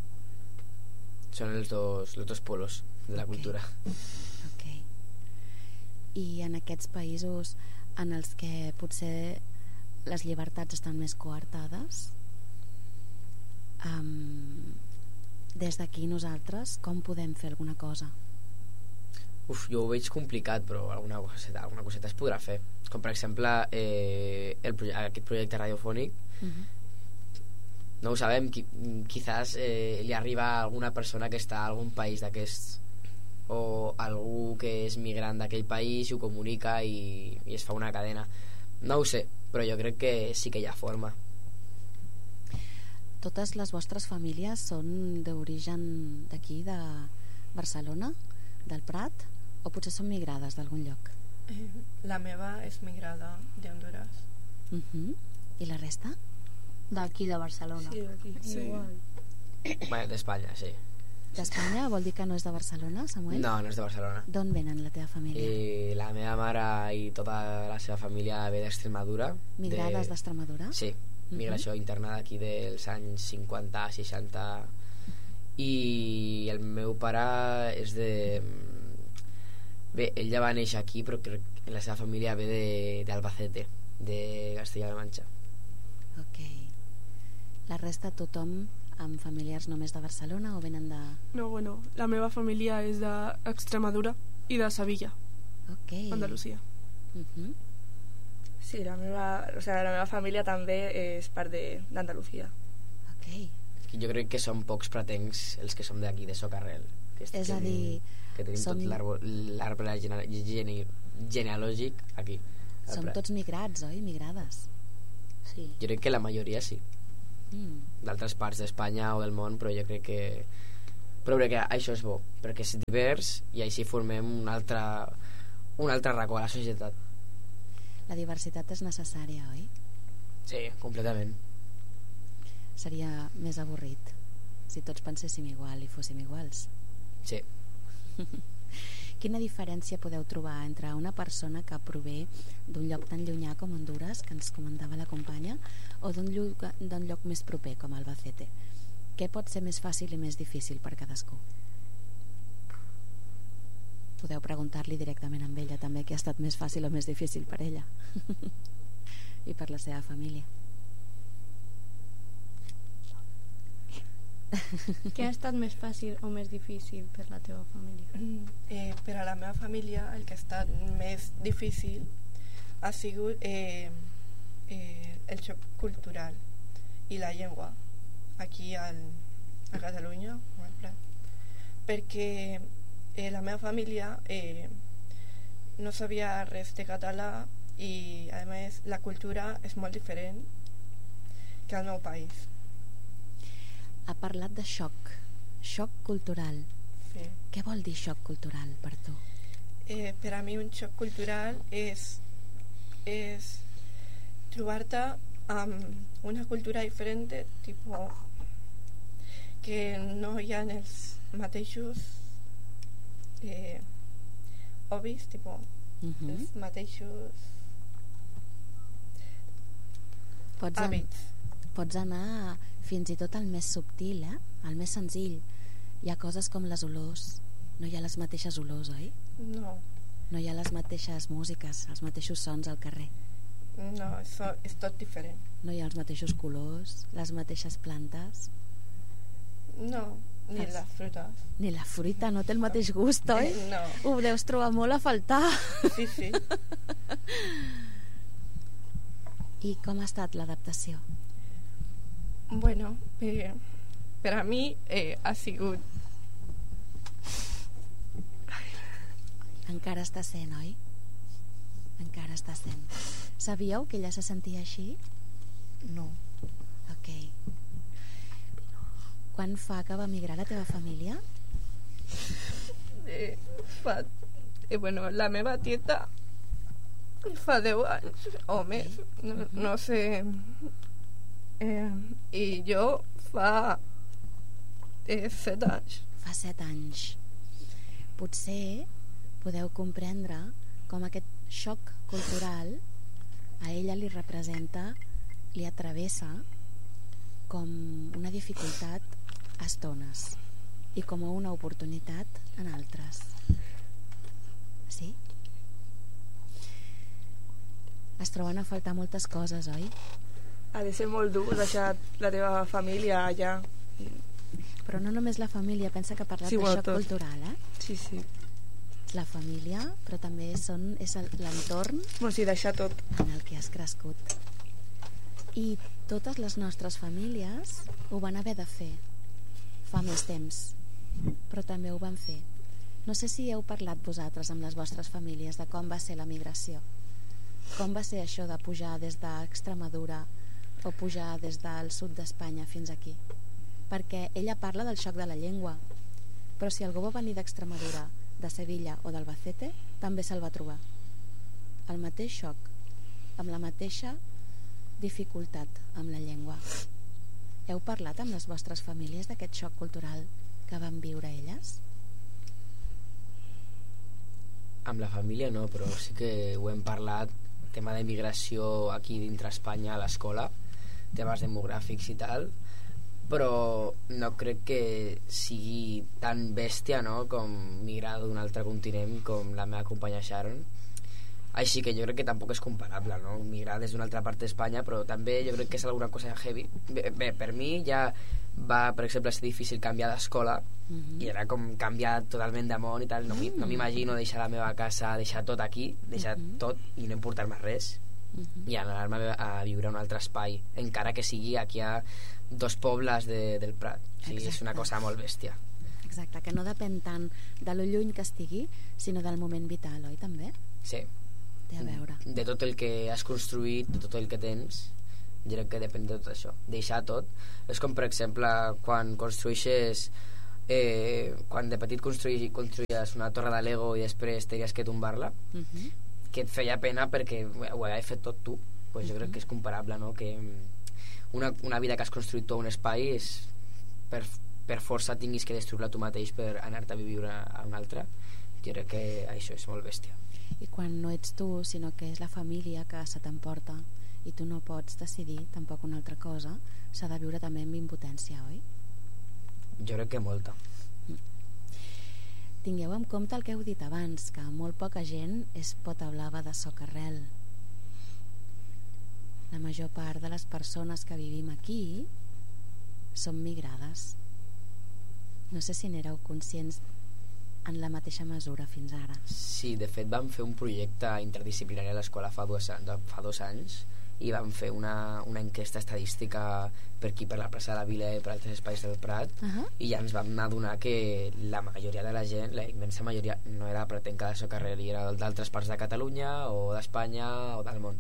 [SPEAKER 4] Són els dos polos de la cultura.
[SPEAKER 1] Okay. I en aquests països en els que potser les llibertats estan més coartades, des d'aquí nosaltres com podem fer alguna cosa?
[SPEAKER 4] Jo ho veig complicat, però alguna coseta es podrà fer, com per exemple aquest projecte radiofònic. No ho sabem, quizás li arriba a alguna persona que està a algun país d'aquests, o algú que és migrant d'aquell país i ho comunica i es fa una cadena. No ho sé, però jo crec que sí que hi ha forma.
[SPEAKER 1] Totes les vostres famílies són d'origen d'aquí, de Barcelona, del Prat, o potser són migrades d'algun lloc?
[SPEAKER 6] La meva és migrada d'Honduras.
[SPEAKER 1] I la resta?
[SPEAKER 3] D'aquí, de Barcelona.
[SPEAKER 6] Sí, d'aquí.
[SPEAKER 2] Sí.
[SPEAKER 4] Bueno, d'Espanya, sí.
[SPEAKER 1] D'Espanya vol dir que no és de Barcelona, Samuel?
[SPEAKER 4] No, no és de Barcelona.
[SPEAKER 1] D'on venen la teva família?
[SPEAKER 4] La meva mare i tota la seva família ve d'Extremadura.
[SPEAKER 1] Migrades d'Extremadura?
[SPEAKER 4] Sí, migració interna d'aquí dels anys 50, 60. I el meu pare és de... Bé, ell ja va néixer aquí, però crec que la seva família ve d'Albacete, de Castella-La Manxa.
[SPEAKER 1] Ok. La resta, tothom amb familiars només de Barcelona o venen de...
[SPEAKER 2] No, bueno, la meva família és d'Extremadura i de Sevilla, Andalusia.
[SPEAKER 6] Sí, la meva família també és part d'Andalusia.
[SPEAKER 1] Ok.
[SPEAKER 4] Jo crec que som pocs pretencs els que som d'aquí, de Socarrel.
[SPEAKER 1] És a dir...
[SPEAKER 4] Que tenim tot l'arbre genealògic aquí.
[SPEAKER 1] Som tots migrats, oi? Migrades.
[SPEAKER 3] Sí.
[SPEAKER 4] Jo crec que la majoria sí. D'altres parts d'Espanya o del món, però jo crec que... Però crec que això és bo, perquè és divers i així formem un altre racó a la societat.
[SPEAKER 1] La diversitat és necessària, oi?
[SPEAKER 4] Sí, completament.
[SPEAKER 1] Seria més avorrit si tots penséssim igual i fóssim iguals.
[SPEAKER 4] Sí.
[SPEAKER 1] Quina diferència podeu trobar entre una persona que prové d'un lloc tan llunyà com Hondures, que ens comentava la companya, o d'un lloc més proper com Albacete? Què pot ser més fàcil i més difícil per cadascú? Podeu preguntar-li directament amb ella també què ha estat més fàcil o més difícil per ella i per la seva família.
[SPEAKER 8] Què ha estat més fàcil o més difícil per la teva família?
[SPEAKER 6] Per a la meva família el que ha estat més difícil ha sigut el xoc cultural i la llengua aquí a Catalunya, perquè la meva família no sabia res de català i a més la cultura és molt diferent que al meu país.
[SPEAKER 1] Ha parlat de xoc cultural.
[SPEAKER 6] Sí.
[SPEAKER 1] Què vol dir xoc cultural per tu?
[SPEAKER 6] Per a mi un xoc cultural és trobar-te amb una cultura diferent, tipo que no hi ha els mateixos hobbies, tipo els mateixos hàbits.
[SPEAKER 1] Pots anar fins i tot al més subtil, al més senzill. Hi ha coses com les olors. No hi ha les mateixes olors, oi?
[SPEAKER 6] No.
[SPEAKER 1] No hi ha les mateixes músiques, els mateixos sons al carrer.
[SPEAKER 6] No, això és tot diferent.
[SPEAKER 1] No hi ha els mateixos colors, les mateixes plantes.
[SPEAKER 6] No, ni les fruites.
[SPEAKER 1] Ni la fruita no té el mateix gust, oi?
[SPEAKER 6] No.
[SPEAKER 1] Ho deus trobar molt a faltar.
[SPEAKER 6] Sí, sí.
[SPEAKER 1] I com ha estat l'adaptació?
[SPEAKER 6] Bueno, per a mi ha sigut...
[SPEAKER 1] Encara està sent, oi? Encara està sent. Sabíeu que ella se sentia així?
[SPEAKER 6] No.
[SPEAKER 1] Ok. Quan fa que va migrar la teva família?
[SPEAKER 6] Bueno, la meva tieta fa 10 anys o més, no sé. I jo fa 7 anys.
[SPEAKER 1] Fa 7 anys. Potser podeu comprendre com aquest xoc cultural a ella li representa, li atravessa com una dificultat a estones i com una oportunitat en altres. Sí? Es troben a faltar moltes coses, oi?
[SPEAKER 6] Ha de ser molt dur deixar la teva família allà.
[SPEAKER 1] Però no només la família, pensa que ha parlat de xoc cultural,
[SPEAKER 6] Sí, sí.
[SPEAKER 1] La família, però també és l'entorn
[SPEAKER 6] deixar tot
[SPEAKER 1] en el que has crescut. I totes les nostres famílies ho van haver de fer fa més temps, però també ho van fer. No sé si heu parlat vosaltres amb les vostres famílies de com va ser la migració, com va ser això de pujar des d'Extremadura o pujar des del sud d'Espanya fins aquí, perquè ella parla del xoc de la llengua, però si algú va venir d'Extremadura, de Sevilla o d'Albacete, també se'l va trobar el mateix xoc, amb la mateixa dificultat amb la llengua. Heu parlat amb les vostres famílies d'aquest xoc cultural que van viure elles?
[SPEAKER 4] Amb la família no, però sí que ho hem parlat, tema de migració aquí dintre Espanya a l'escola, temes demogràfics i tal, però no crec que sigui tan bèstia, no?, com migrar d'un altre continent com la meva companya Sharon. Així que jo crec que tampoc és comparable, no?, migrar des d'una altra part d'Espanya, però també jo crec que és alguna cosa heavy. Bé, per mi ja va, per exemple, ser difícil canviar d'escola, i era com canviar totalment de món i tal. No m'imagino deixar la meva casa, deixar tot aquí, deixar tot i no emportar-me res, i anar-me a viure a un altre espai, encara que sigui aquí a 2 pobles del Prat. O sigui, és una cosa molt bèstia.
[SPEAKER 1] Exacte, que no depèn tant de lo lluny que estigui, sinó del moment vital, oi, també?
[SPEAKER 4] Sí.
[SPEAKER 1] Té a veure.
[SPEAKER 4] De tot el que has construït, de tot el que tens, jo crec que depèn de tot això. Deixar tot. És com, per exemple, quan construeixes... quan de petit construïes una torre de Lego i després tenies que tombar-la, que et feia pena perquè ho havies fet tot tu. Pues jo crec que és comparable, no? Que una vida que has construït tu a un espai és per força tinguis que destruir-la tu mateix per anar-te a viure a un altre. Jo crec que això és molt bèstia.
[SPEAKER 1] I quan no ets tu, sinó que és la família que se t'emporta i tu no pots decidir tampoc una altra cosa, s'ha de viure també amb impotència, oi?
[SPEAKER 4] Jo crec que molta.
[SPEAKER 1] Tingueu en compte el que heu dit abans, que molt poca gent és potablava de socarrel. La major part de les persones que vivim aquí som migrades. No sé si n'éreu conscients en la mateixa mesura fins ara.
[SPEAKER 4] Sí, de fet vam fer un projecte interdisciplinari a l'escola fa 2 anys i vam fer una enquesta estadística per aquí, per la plaça de la Vila i per altres espais del Prat, i ja ens vam adonar que la majoria de la gent, la immensa majoria, no era pretenca de socarrel, i era d'altres parts de Catalunya o d'Espanya o del món.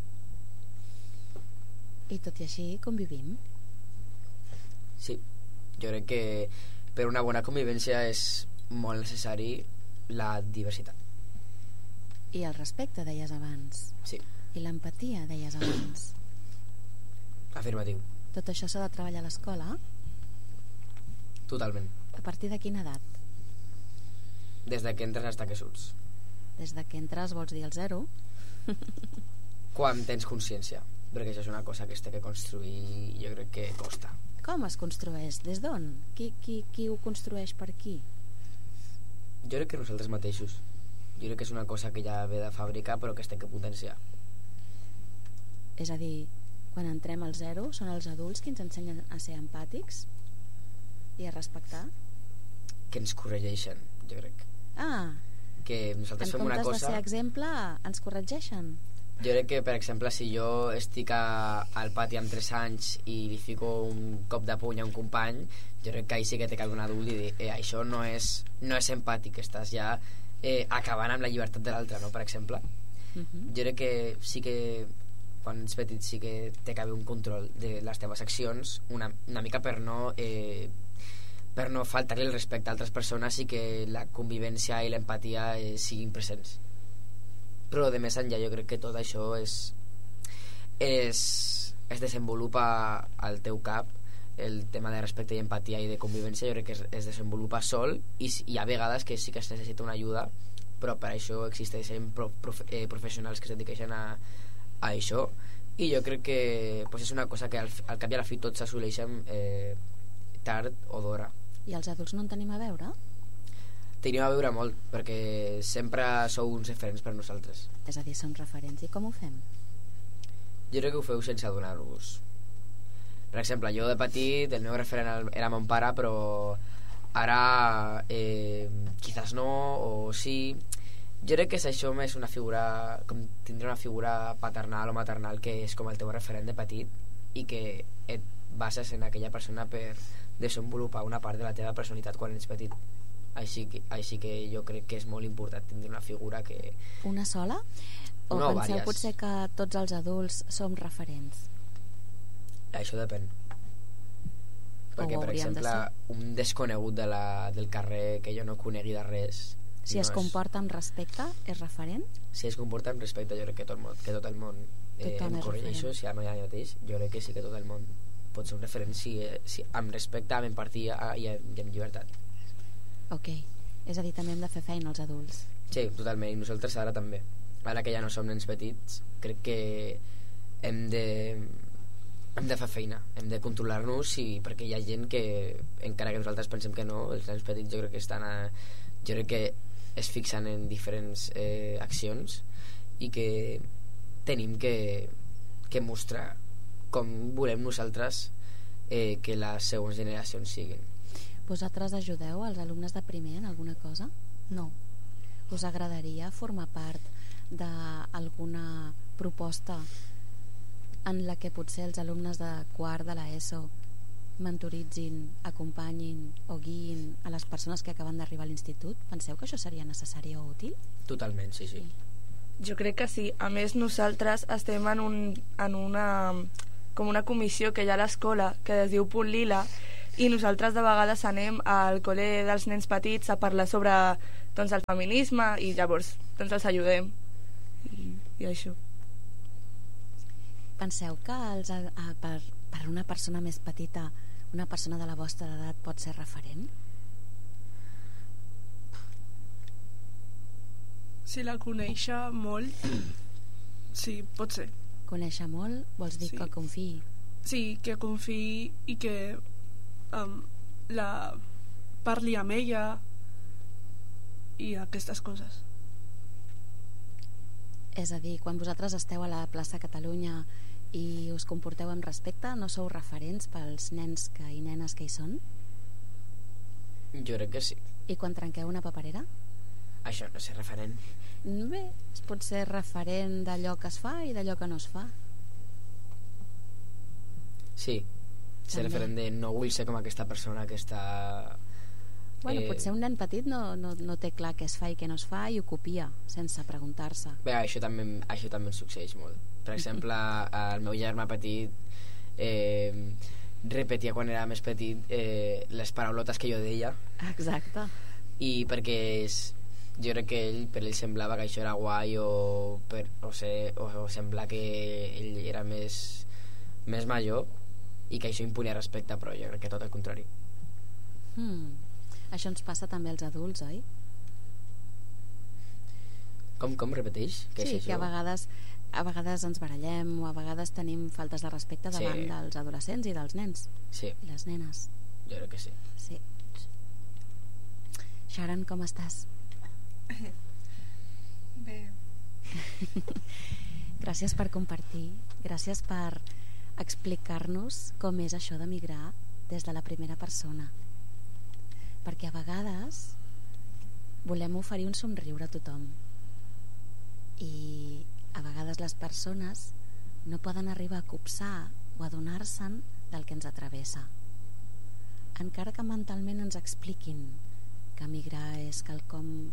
[SPEAKER 1] I tot i així convivim?
[SPEAKER 4] Sí, jo crec que per una bona convivència és molt necessari la diversitat.
[SPEAKER 1] I el respecte, deies abans.
[SPEAKER 4] Sí.
[SPEAKER 1] I l'empatia, deies abans.
[SPEAKER 4] Afirmatiu.
[SPEAKER 1] Tot això s'ha de treballar a l'escola?
[SPEAKER 4] Totalment.
[SPEAKER 1] A partir de quina edat?
[SPEAKER 4] Des de que entres fins que surts.
[SPEAKER 1] Des de que entres vols dir el 0?
[SPEAKER 4] Quan tens consciència, perquè això és una cosa que es té que construir i jo crec que costa.
[SPEAKER 1] Com es construeix? Des d'on? Qui ho construeix per aquí?
[SPEAKER 4] Jo crec que nosaltres mateixos. Jo crec que és una cosa que ja ve de fàbrica però que es té que potenciar.
[SPEAKER 1] És a dir, quan entrem al 0 són els adults qui ens ensenyen a ser empàtics i a respectar?
[SPEAKER 4] Que ens corregeixen, jo crec. Que nosaltres fem una cosa...
[SPEAKER 1] En comptes de ser exemple, ens corregeixen?
[SPEAKER 4] Jo crec que, per exemple, si jo estic al pati amb 3 anys i li fico un cop de puny a un company, jo crec que ahir sí que té que un adult i dir això no és empàtic, estàs ja acabant amb la llibertat de l'altre, no? Per exemple. Jo crec que sí que quan ets petit sí que té que haver un control de les teves accions una mica per no faltar-li el respecte a altres persones i que la convivència i l'empatia siguin presents. Però de més enllà jo crec que tot això es desenvolupa al teu cap, el tema de respecte i empatia i de convivència jo crec que es desenvolupa sol i hi ha vegades que sí que es necessita una ajuda, però per això existeixen professionals que es dediqueixen a això, i jo crec que és una cosa que al cap i a la fi tots s'assoleixen tard o d'hora.
[SPEAKER 1] I els adults no en tenim a veure?
[SPEAKER 4] Tenim a veure molt, perquè sempre sou uns referents per nosaltres.
[SPEAKER 1] És a dir, som referents. I com ho fem?
[SPEAKER 4] Jo crec que ho feu sense adonar-vos. Per exemple, jo de petit el meu referent era mon pare, però ara quizás no, o sí. Jo crec que és això més una figura, com tindre una figura paternal o maternal que és com el teu referent de petit i que et bases en aquella persona per desenvolupar una part de la teva personalitat quan ets petit. Així que jo crec que és molt important tindre una figura que...
[SPEAKER 1] Una sola? O
[SPEAKER 4] no,
[SPEAKER 1] penseu
[SPEAKER 4] vàries.
[SPEAKER 1] Potser que tots els adults som referents?
[SPEAKER 4] Això depèn. Perquè, per exemple, un desconegut del carrer que jo no conegui de res...
[SPEAKER 1] Si es comporta amb respecte, és referent?
[SPEAKER 4] Si es comporta amb respecte, jo crec que tot el món em corregeixo, si ara mateix, jo crec que sí que tot el món pot ser un referent si amb respecte, amb empatia i amb llibertat.
[SPEAKER 1] Ok, és a dir, també hem de fer feina els adults.
[SPEAKER 4] Sí, totalment, i nosaltres ara també. Ara que ja no som nens petits, crec que hem de fer feina, hem de controlar-nos, perquè hi ha gent que, encara que nosaltres pensem que no, els nens petits jo crec que es fixen en diferents accions i que tenim que mostrar com volem nosaltres que les següents generacions siguin.
[SPEAKER 1] Vosaltres ajudeu als alumnes de primer en alguna cosa? No. Us agradaria formar part d'alguna proposta en la que potser els alumnes de quart de l'ESO mentoritzin, acompanyin o guiïn a les persones que acaben d'arribar a l'institut? Penseu que això seria necessari o útil?
[SPEAKER 4] Totalment, sí.
[SPEAKER 6] Jo crec que sí. A més, nosaltres estem en una comissió que hi ha a l'escola que es diu Punt Lila, i nosaltres de vegades anem al col·le dels nens petits a parlar sobre doncs, el feminisme, i llavors doncs, els ajudem i això.
[SPEAKER 1] Penseu que per una persona més petita, una persona de la vostra edat pot ser referent?
[SPEAKER 2] Si la conèixer molt, sí, pot ser.
[SPEAKER 1] Conèixer molt vols dir
[SPEAKER 2] Sí.
[SPEAKER 1] que confiï?
[SPEAKER 2] Sí, que confiï i que la parli amb ella i aquestes coses.
[SPEAKER 1] És a dir, quan vosaltres esteu a la plaça Catalunya i us comporteu amb respecte, no sou referents pels nens i nenes que hi són?
[SPEAKER 4] Jo crec que sí.
[SPEAKER 1] I quan trenqueu una paperera?
[SPEAKER 4] Això no és referent.
[SPEAKER 1] Bé, es pot ser referent d'allò que es fa i d'allò que no es fa.
[SPEAKER 4] Sí, ser
[SPEAKER 1] També.
[SPEAKER 4] referent de no vull ser com aquesta persona que està...
[SPEAKER 1] Bueno, potser un nen petit no té clar què es fa i què no es fa i ho copia, sense preguntar-se.
[SPEAKER 4] Bé, això també em succeeix molt. Per exemple, el meu germà petit repetia quan era més petit les paraulotes que jo deia,
[SPEAKER 1] Exacte.
[SPEAKER 4] i perquè jo crec que per ell semblava que això era guai o sembla que ell era més major i que això imponia respecte, però jo crec que tot el contrari.
[SPEAKER 1] Això ens passa també als adults, oi?
[SPEAKER 4] Com repeteix? Què
[SPEAKER 1] Sí,
[SPEAKER 4] és
[SPEAKER 1] que
[SPEAKER 4] això?
[SPEAKER 1] a vegades ens barallem o a vegades tenim faltes de respecte davant
[SPEAKER 4] Sí.
[SPEAKER 1] dels adolescents i dels nens
[SPEAKER 4] Sí,
[SPEAKER 1] i les nenes.
[SPEAKER 4] jo crec que sí.
[SPEAKER 1] Sí. Sharon, com estàs?
[SPEAKER 7] Bé,
[SPEAKER 1] Gràcies per compartir, gràcies per explicar-nos com és això de migrar des de la primera persona, perquè a vegades volem oferir un somriure a tothom i a vegades les persones no poden arribar a copsar o adonar-se'n del que ens atravessa, encara que mentalment ens expliquin que migrar és quelcom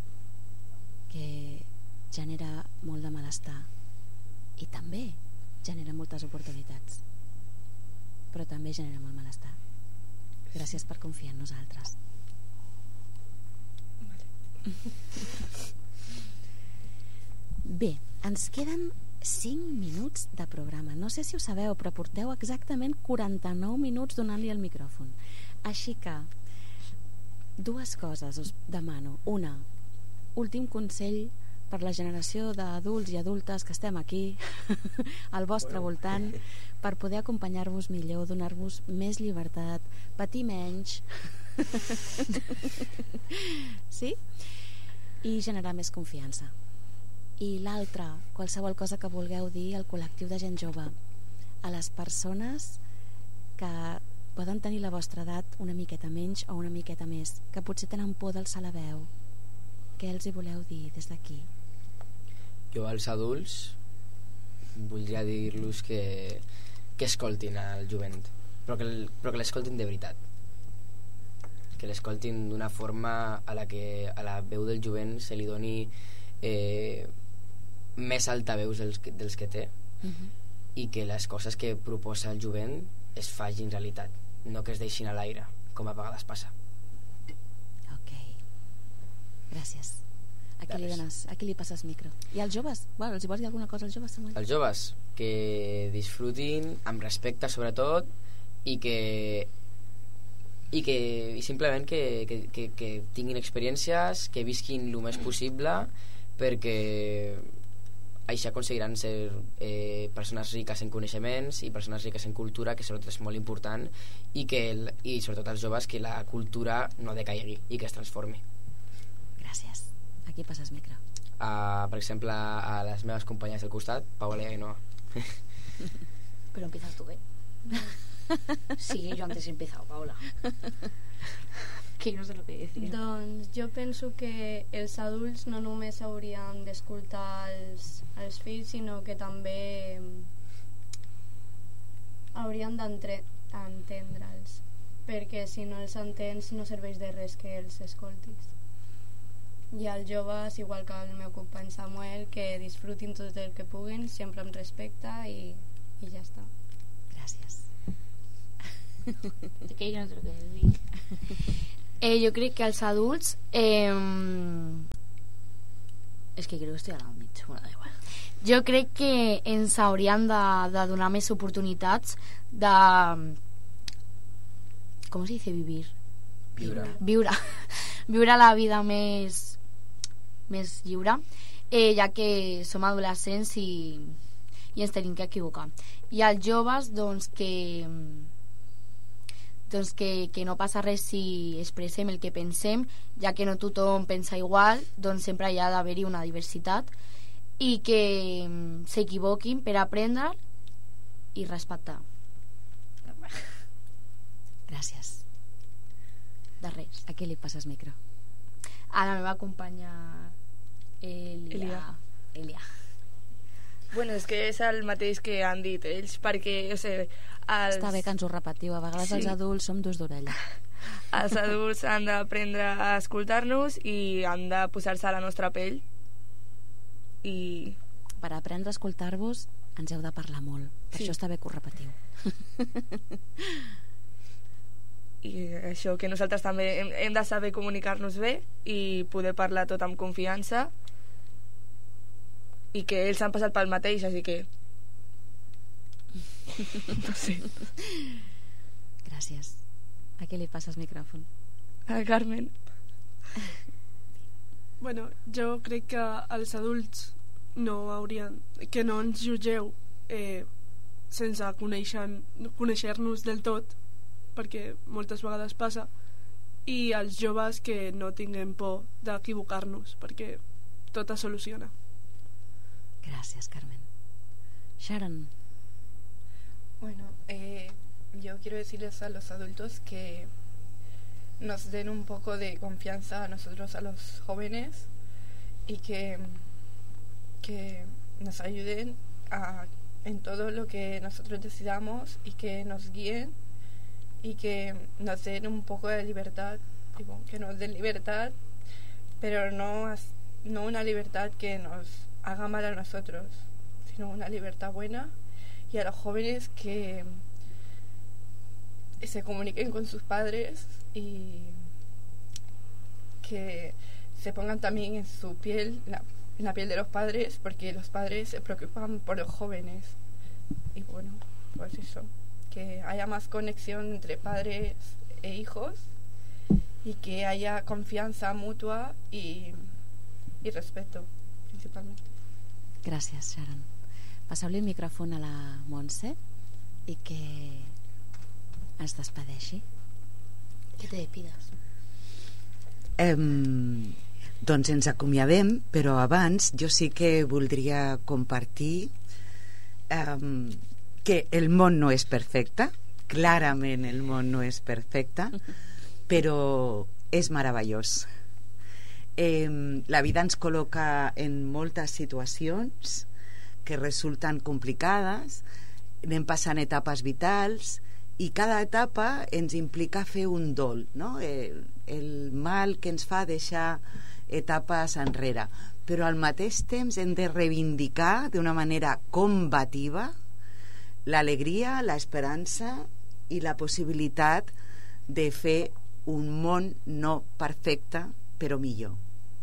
[SPEAKER 1] que genera molt de malestar i també genera moltes oportunitats, però també genera molt malestar. Gràcies per confiar en nosaltres. Bé, ens queden 5 minuts de programa. No sé si ho sabeu, però porteu exactament 49 minuts donant-li el micròfon. Així que dues coses us demano. Una, últim consell per la generació d'adults i adultes que estem aquí al vostre voltant, per poder acompanyar-vos millor, donar-vos més llibertat, patir menys sí? I generar més confiança. I l'altra, qualsevol cosa que vulgueu dir al col·lectiu de gent jove, a les persones que poden tenir la vostra edat una miqueta menys o una miqueta més, que potser tenen por d'alçar la veu, què els hi voleu dir des d'aquí?
[SPEAKER 4] Jo als adults voldria dir-los que escoltin al jovent, però que l'escoltin de veritat, que l'escoltin d'una forma a la que a la veu del jovent se li doni més altaveus dels que té, i que les coses que proposa el jovent es facin realitat, no que es deixin a l'aire, com a vegades passa.
[SPEAKER 1] Ok, gràcies. A qui li passes micro? I als joves? Bueno, els hi vols dir alguna cosa als joves? Samuel?
[SPEAKER 4] Els joves, que disfrutin amb respecte sobretot, i simplement que tinguin experiències, que visquin el més possible, perquè així aconseguiran ser persones riques en coneixements i persones riques en cultura, que sobretot és molt important, i sobretot als joves que la cultura no decaigui i que es transformi.
[SPEAKER 1] Gràcies. A qui passes micro?
[SPEAKER 4] Per exemple, a les meves companyes del costat, Paola i Ainhoa.
[SPEAKER 3] Pero empiezas tú, ¿eh? Sí, yo antes he empezado, Paola. Que no sé lo que decir.
[SPEAKER 8] Doncs jo penso que els adults no només haurien d'escoltar els fills, sinó que també haurien d'entendre'ls, perquè si no els entens no serveix de res que els escoltis. I els joves, igual que el meu company Samuel, que disfrutin tot el que puguin, sempre amb respecte i ja està.
[SPEAKER 1] Gràcies.
[SPEAKER 3] Que jo no sé què dir. Jo crec que els adults és que crec que estic al mig, bueno, da igual. Jo crec que ens hauríem de donar més oportunitats de... com se dice vivir? Viure la vida més lliure, ja que som adolescents i ens tenim que equivocar. I als joves, doncs que no passa res si expressem el que pensem, ja que no tothom pensa igual, doncs sempre hi ha d'haver-hi una diversitat i que s'equivoquin per aprendre i respectar.
[SPEAKER 1] Gràcies.
[SPEAKER 3] De res.
[SPEAKER 1] A qui li passes micro?
[SPEAKER 3] A la meva companya Elia.
[SPEAKER 6] Bueno, és que és el mateix que han dit ells, perquè, o sigui,
[SPEAKER 1] Està bé que ens ho repetiu, a vegades els adults som durs d'orella.
[SPEAKER 6] Els adults han d'aprendre a escoltar-nos i han de posar-se a la nostra pell i...
[SPEAKER 1] Per aprendre a escoltar-vos ens heu de parlar molt, per això està bé que ho repetiu.
[SPEAKER 6] I això, que nosaltres també hem de saber comunicar-nos bé i poder parlar tot amb confiança, i que ells han passat pel mateix, així que no sé.
[SPEAKER 1] Gràcies. A qui li passes micròfon?
[SPEAKER 6] A Carmen.
[SPEAKER 2] Bueno, jo crec que els adults no haurien... que no ens jutgeu sense conèixer-nos del tot, perquè moltes vegades passa, i els joves que no tinguem por d'equivocar-nos, perquè tot es soluciona.
[SPEAKER 1] Gràcies, Carmen. Sharon.
[SPEAKER 7] Bueno, yo quiero decirles a los adultos que nos den un poco de confianza a nosotros, a los jóvenes, y que nos ayuden en todo lo que nosotros decidamos, y que nos guíen y que nos den un poco de libertad, tipo, que nos den libertad, pero no una libertad que nos haga mal a nosotros, sino una libertad buena. Y a los jóvenes que se comuniquen con sus padres y que se pongan también en su piel, en la piel de los padres, porque los padres se preocupan por los jóvenes. Y bueno, pues eso, que haya más conexión entre padres e hijos y que haya confianza mutua y respeto, principalmente.
[SPEAKER 1] Gràcies, Sharon. Passeu-li el micròfon a la Montse i que es despedeixi.
[SPEAKER 3] Que te despides.
[SPEAKER 5] Doncs ens acomiadem, però abans jo sí que voldria compartir que el món no és perfecte, clarament el món no és perfecte, però és meravellós. La vida ens col·loca en moltes situacions que resulten complicades, anem passant etapes vitals i cada etapa ens implica fer un dol, no? El mal que ens fa deixar etapes enrere, però al mateix temps hem de reivindicar d'una manera combativa l'alegria, l'esperança i la possibilitat de fer un món no perfecte però millor.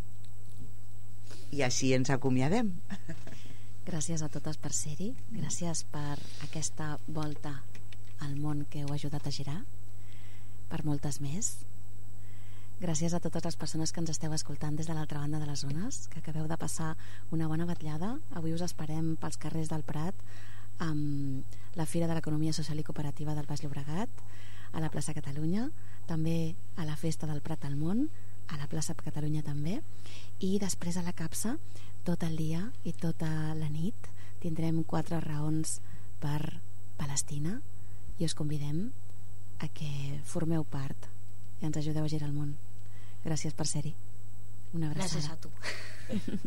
[SPEAKER 5] I així ens acomiadem.
[SPEAKER 1] Gràcies a totes per ser-hi, gràcies per aquesta volta al món que heu ajudat a girar, per moltes més. Gràcies a totes les persones que ens esteu escoltant des de l'altra banda de les zones, que acabeu de passar una bona vetllada. Avui us esperem pels carrers del Prat amb la Fira de l'Economia Social i Cooperativa del Baix Llobregat, a la plaça Catalunya, també a la Festa del Prat al Món, a la plaça Catalunya també, i després a la Capsa tot el dia i tota la nit tindrem 4 raons per Palestina i us convidem a que formeu part i ens ajudeu a girar el món. Gràcies per ser-hi. Una abraçada.
[SPEAKER 3] Gràcies a tu.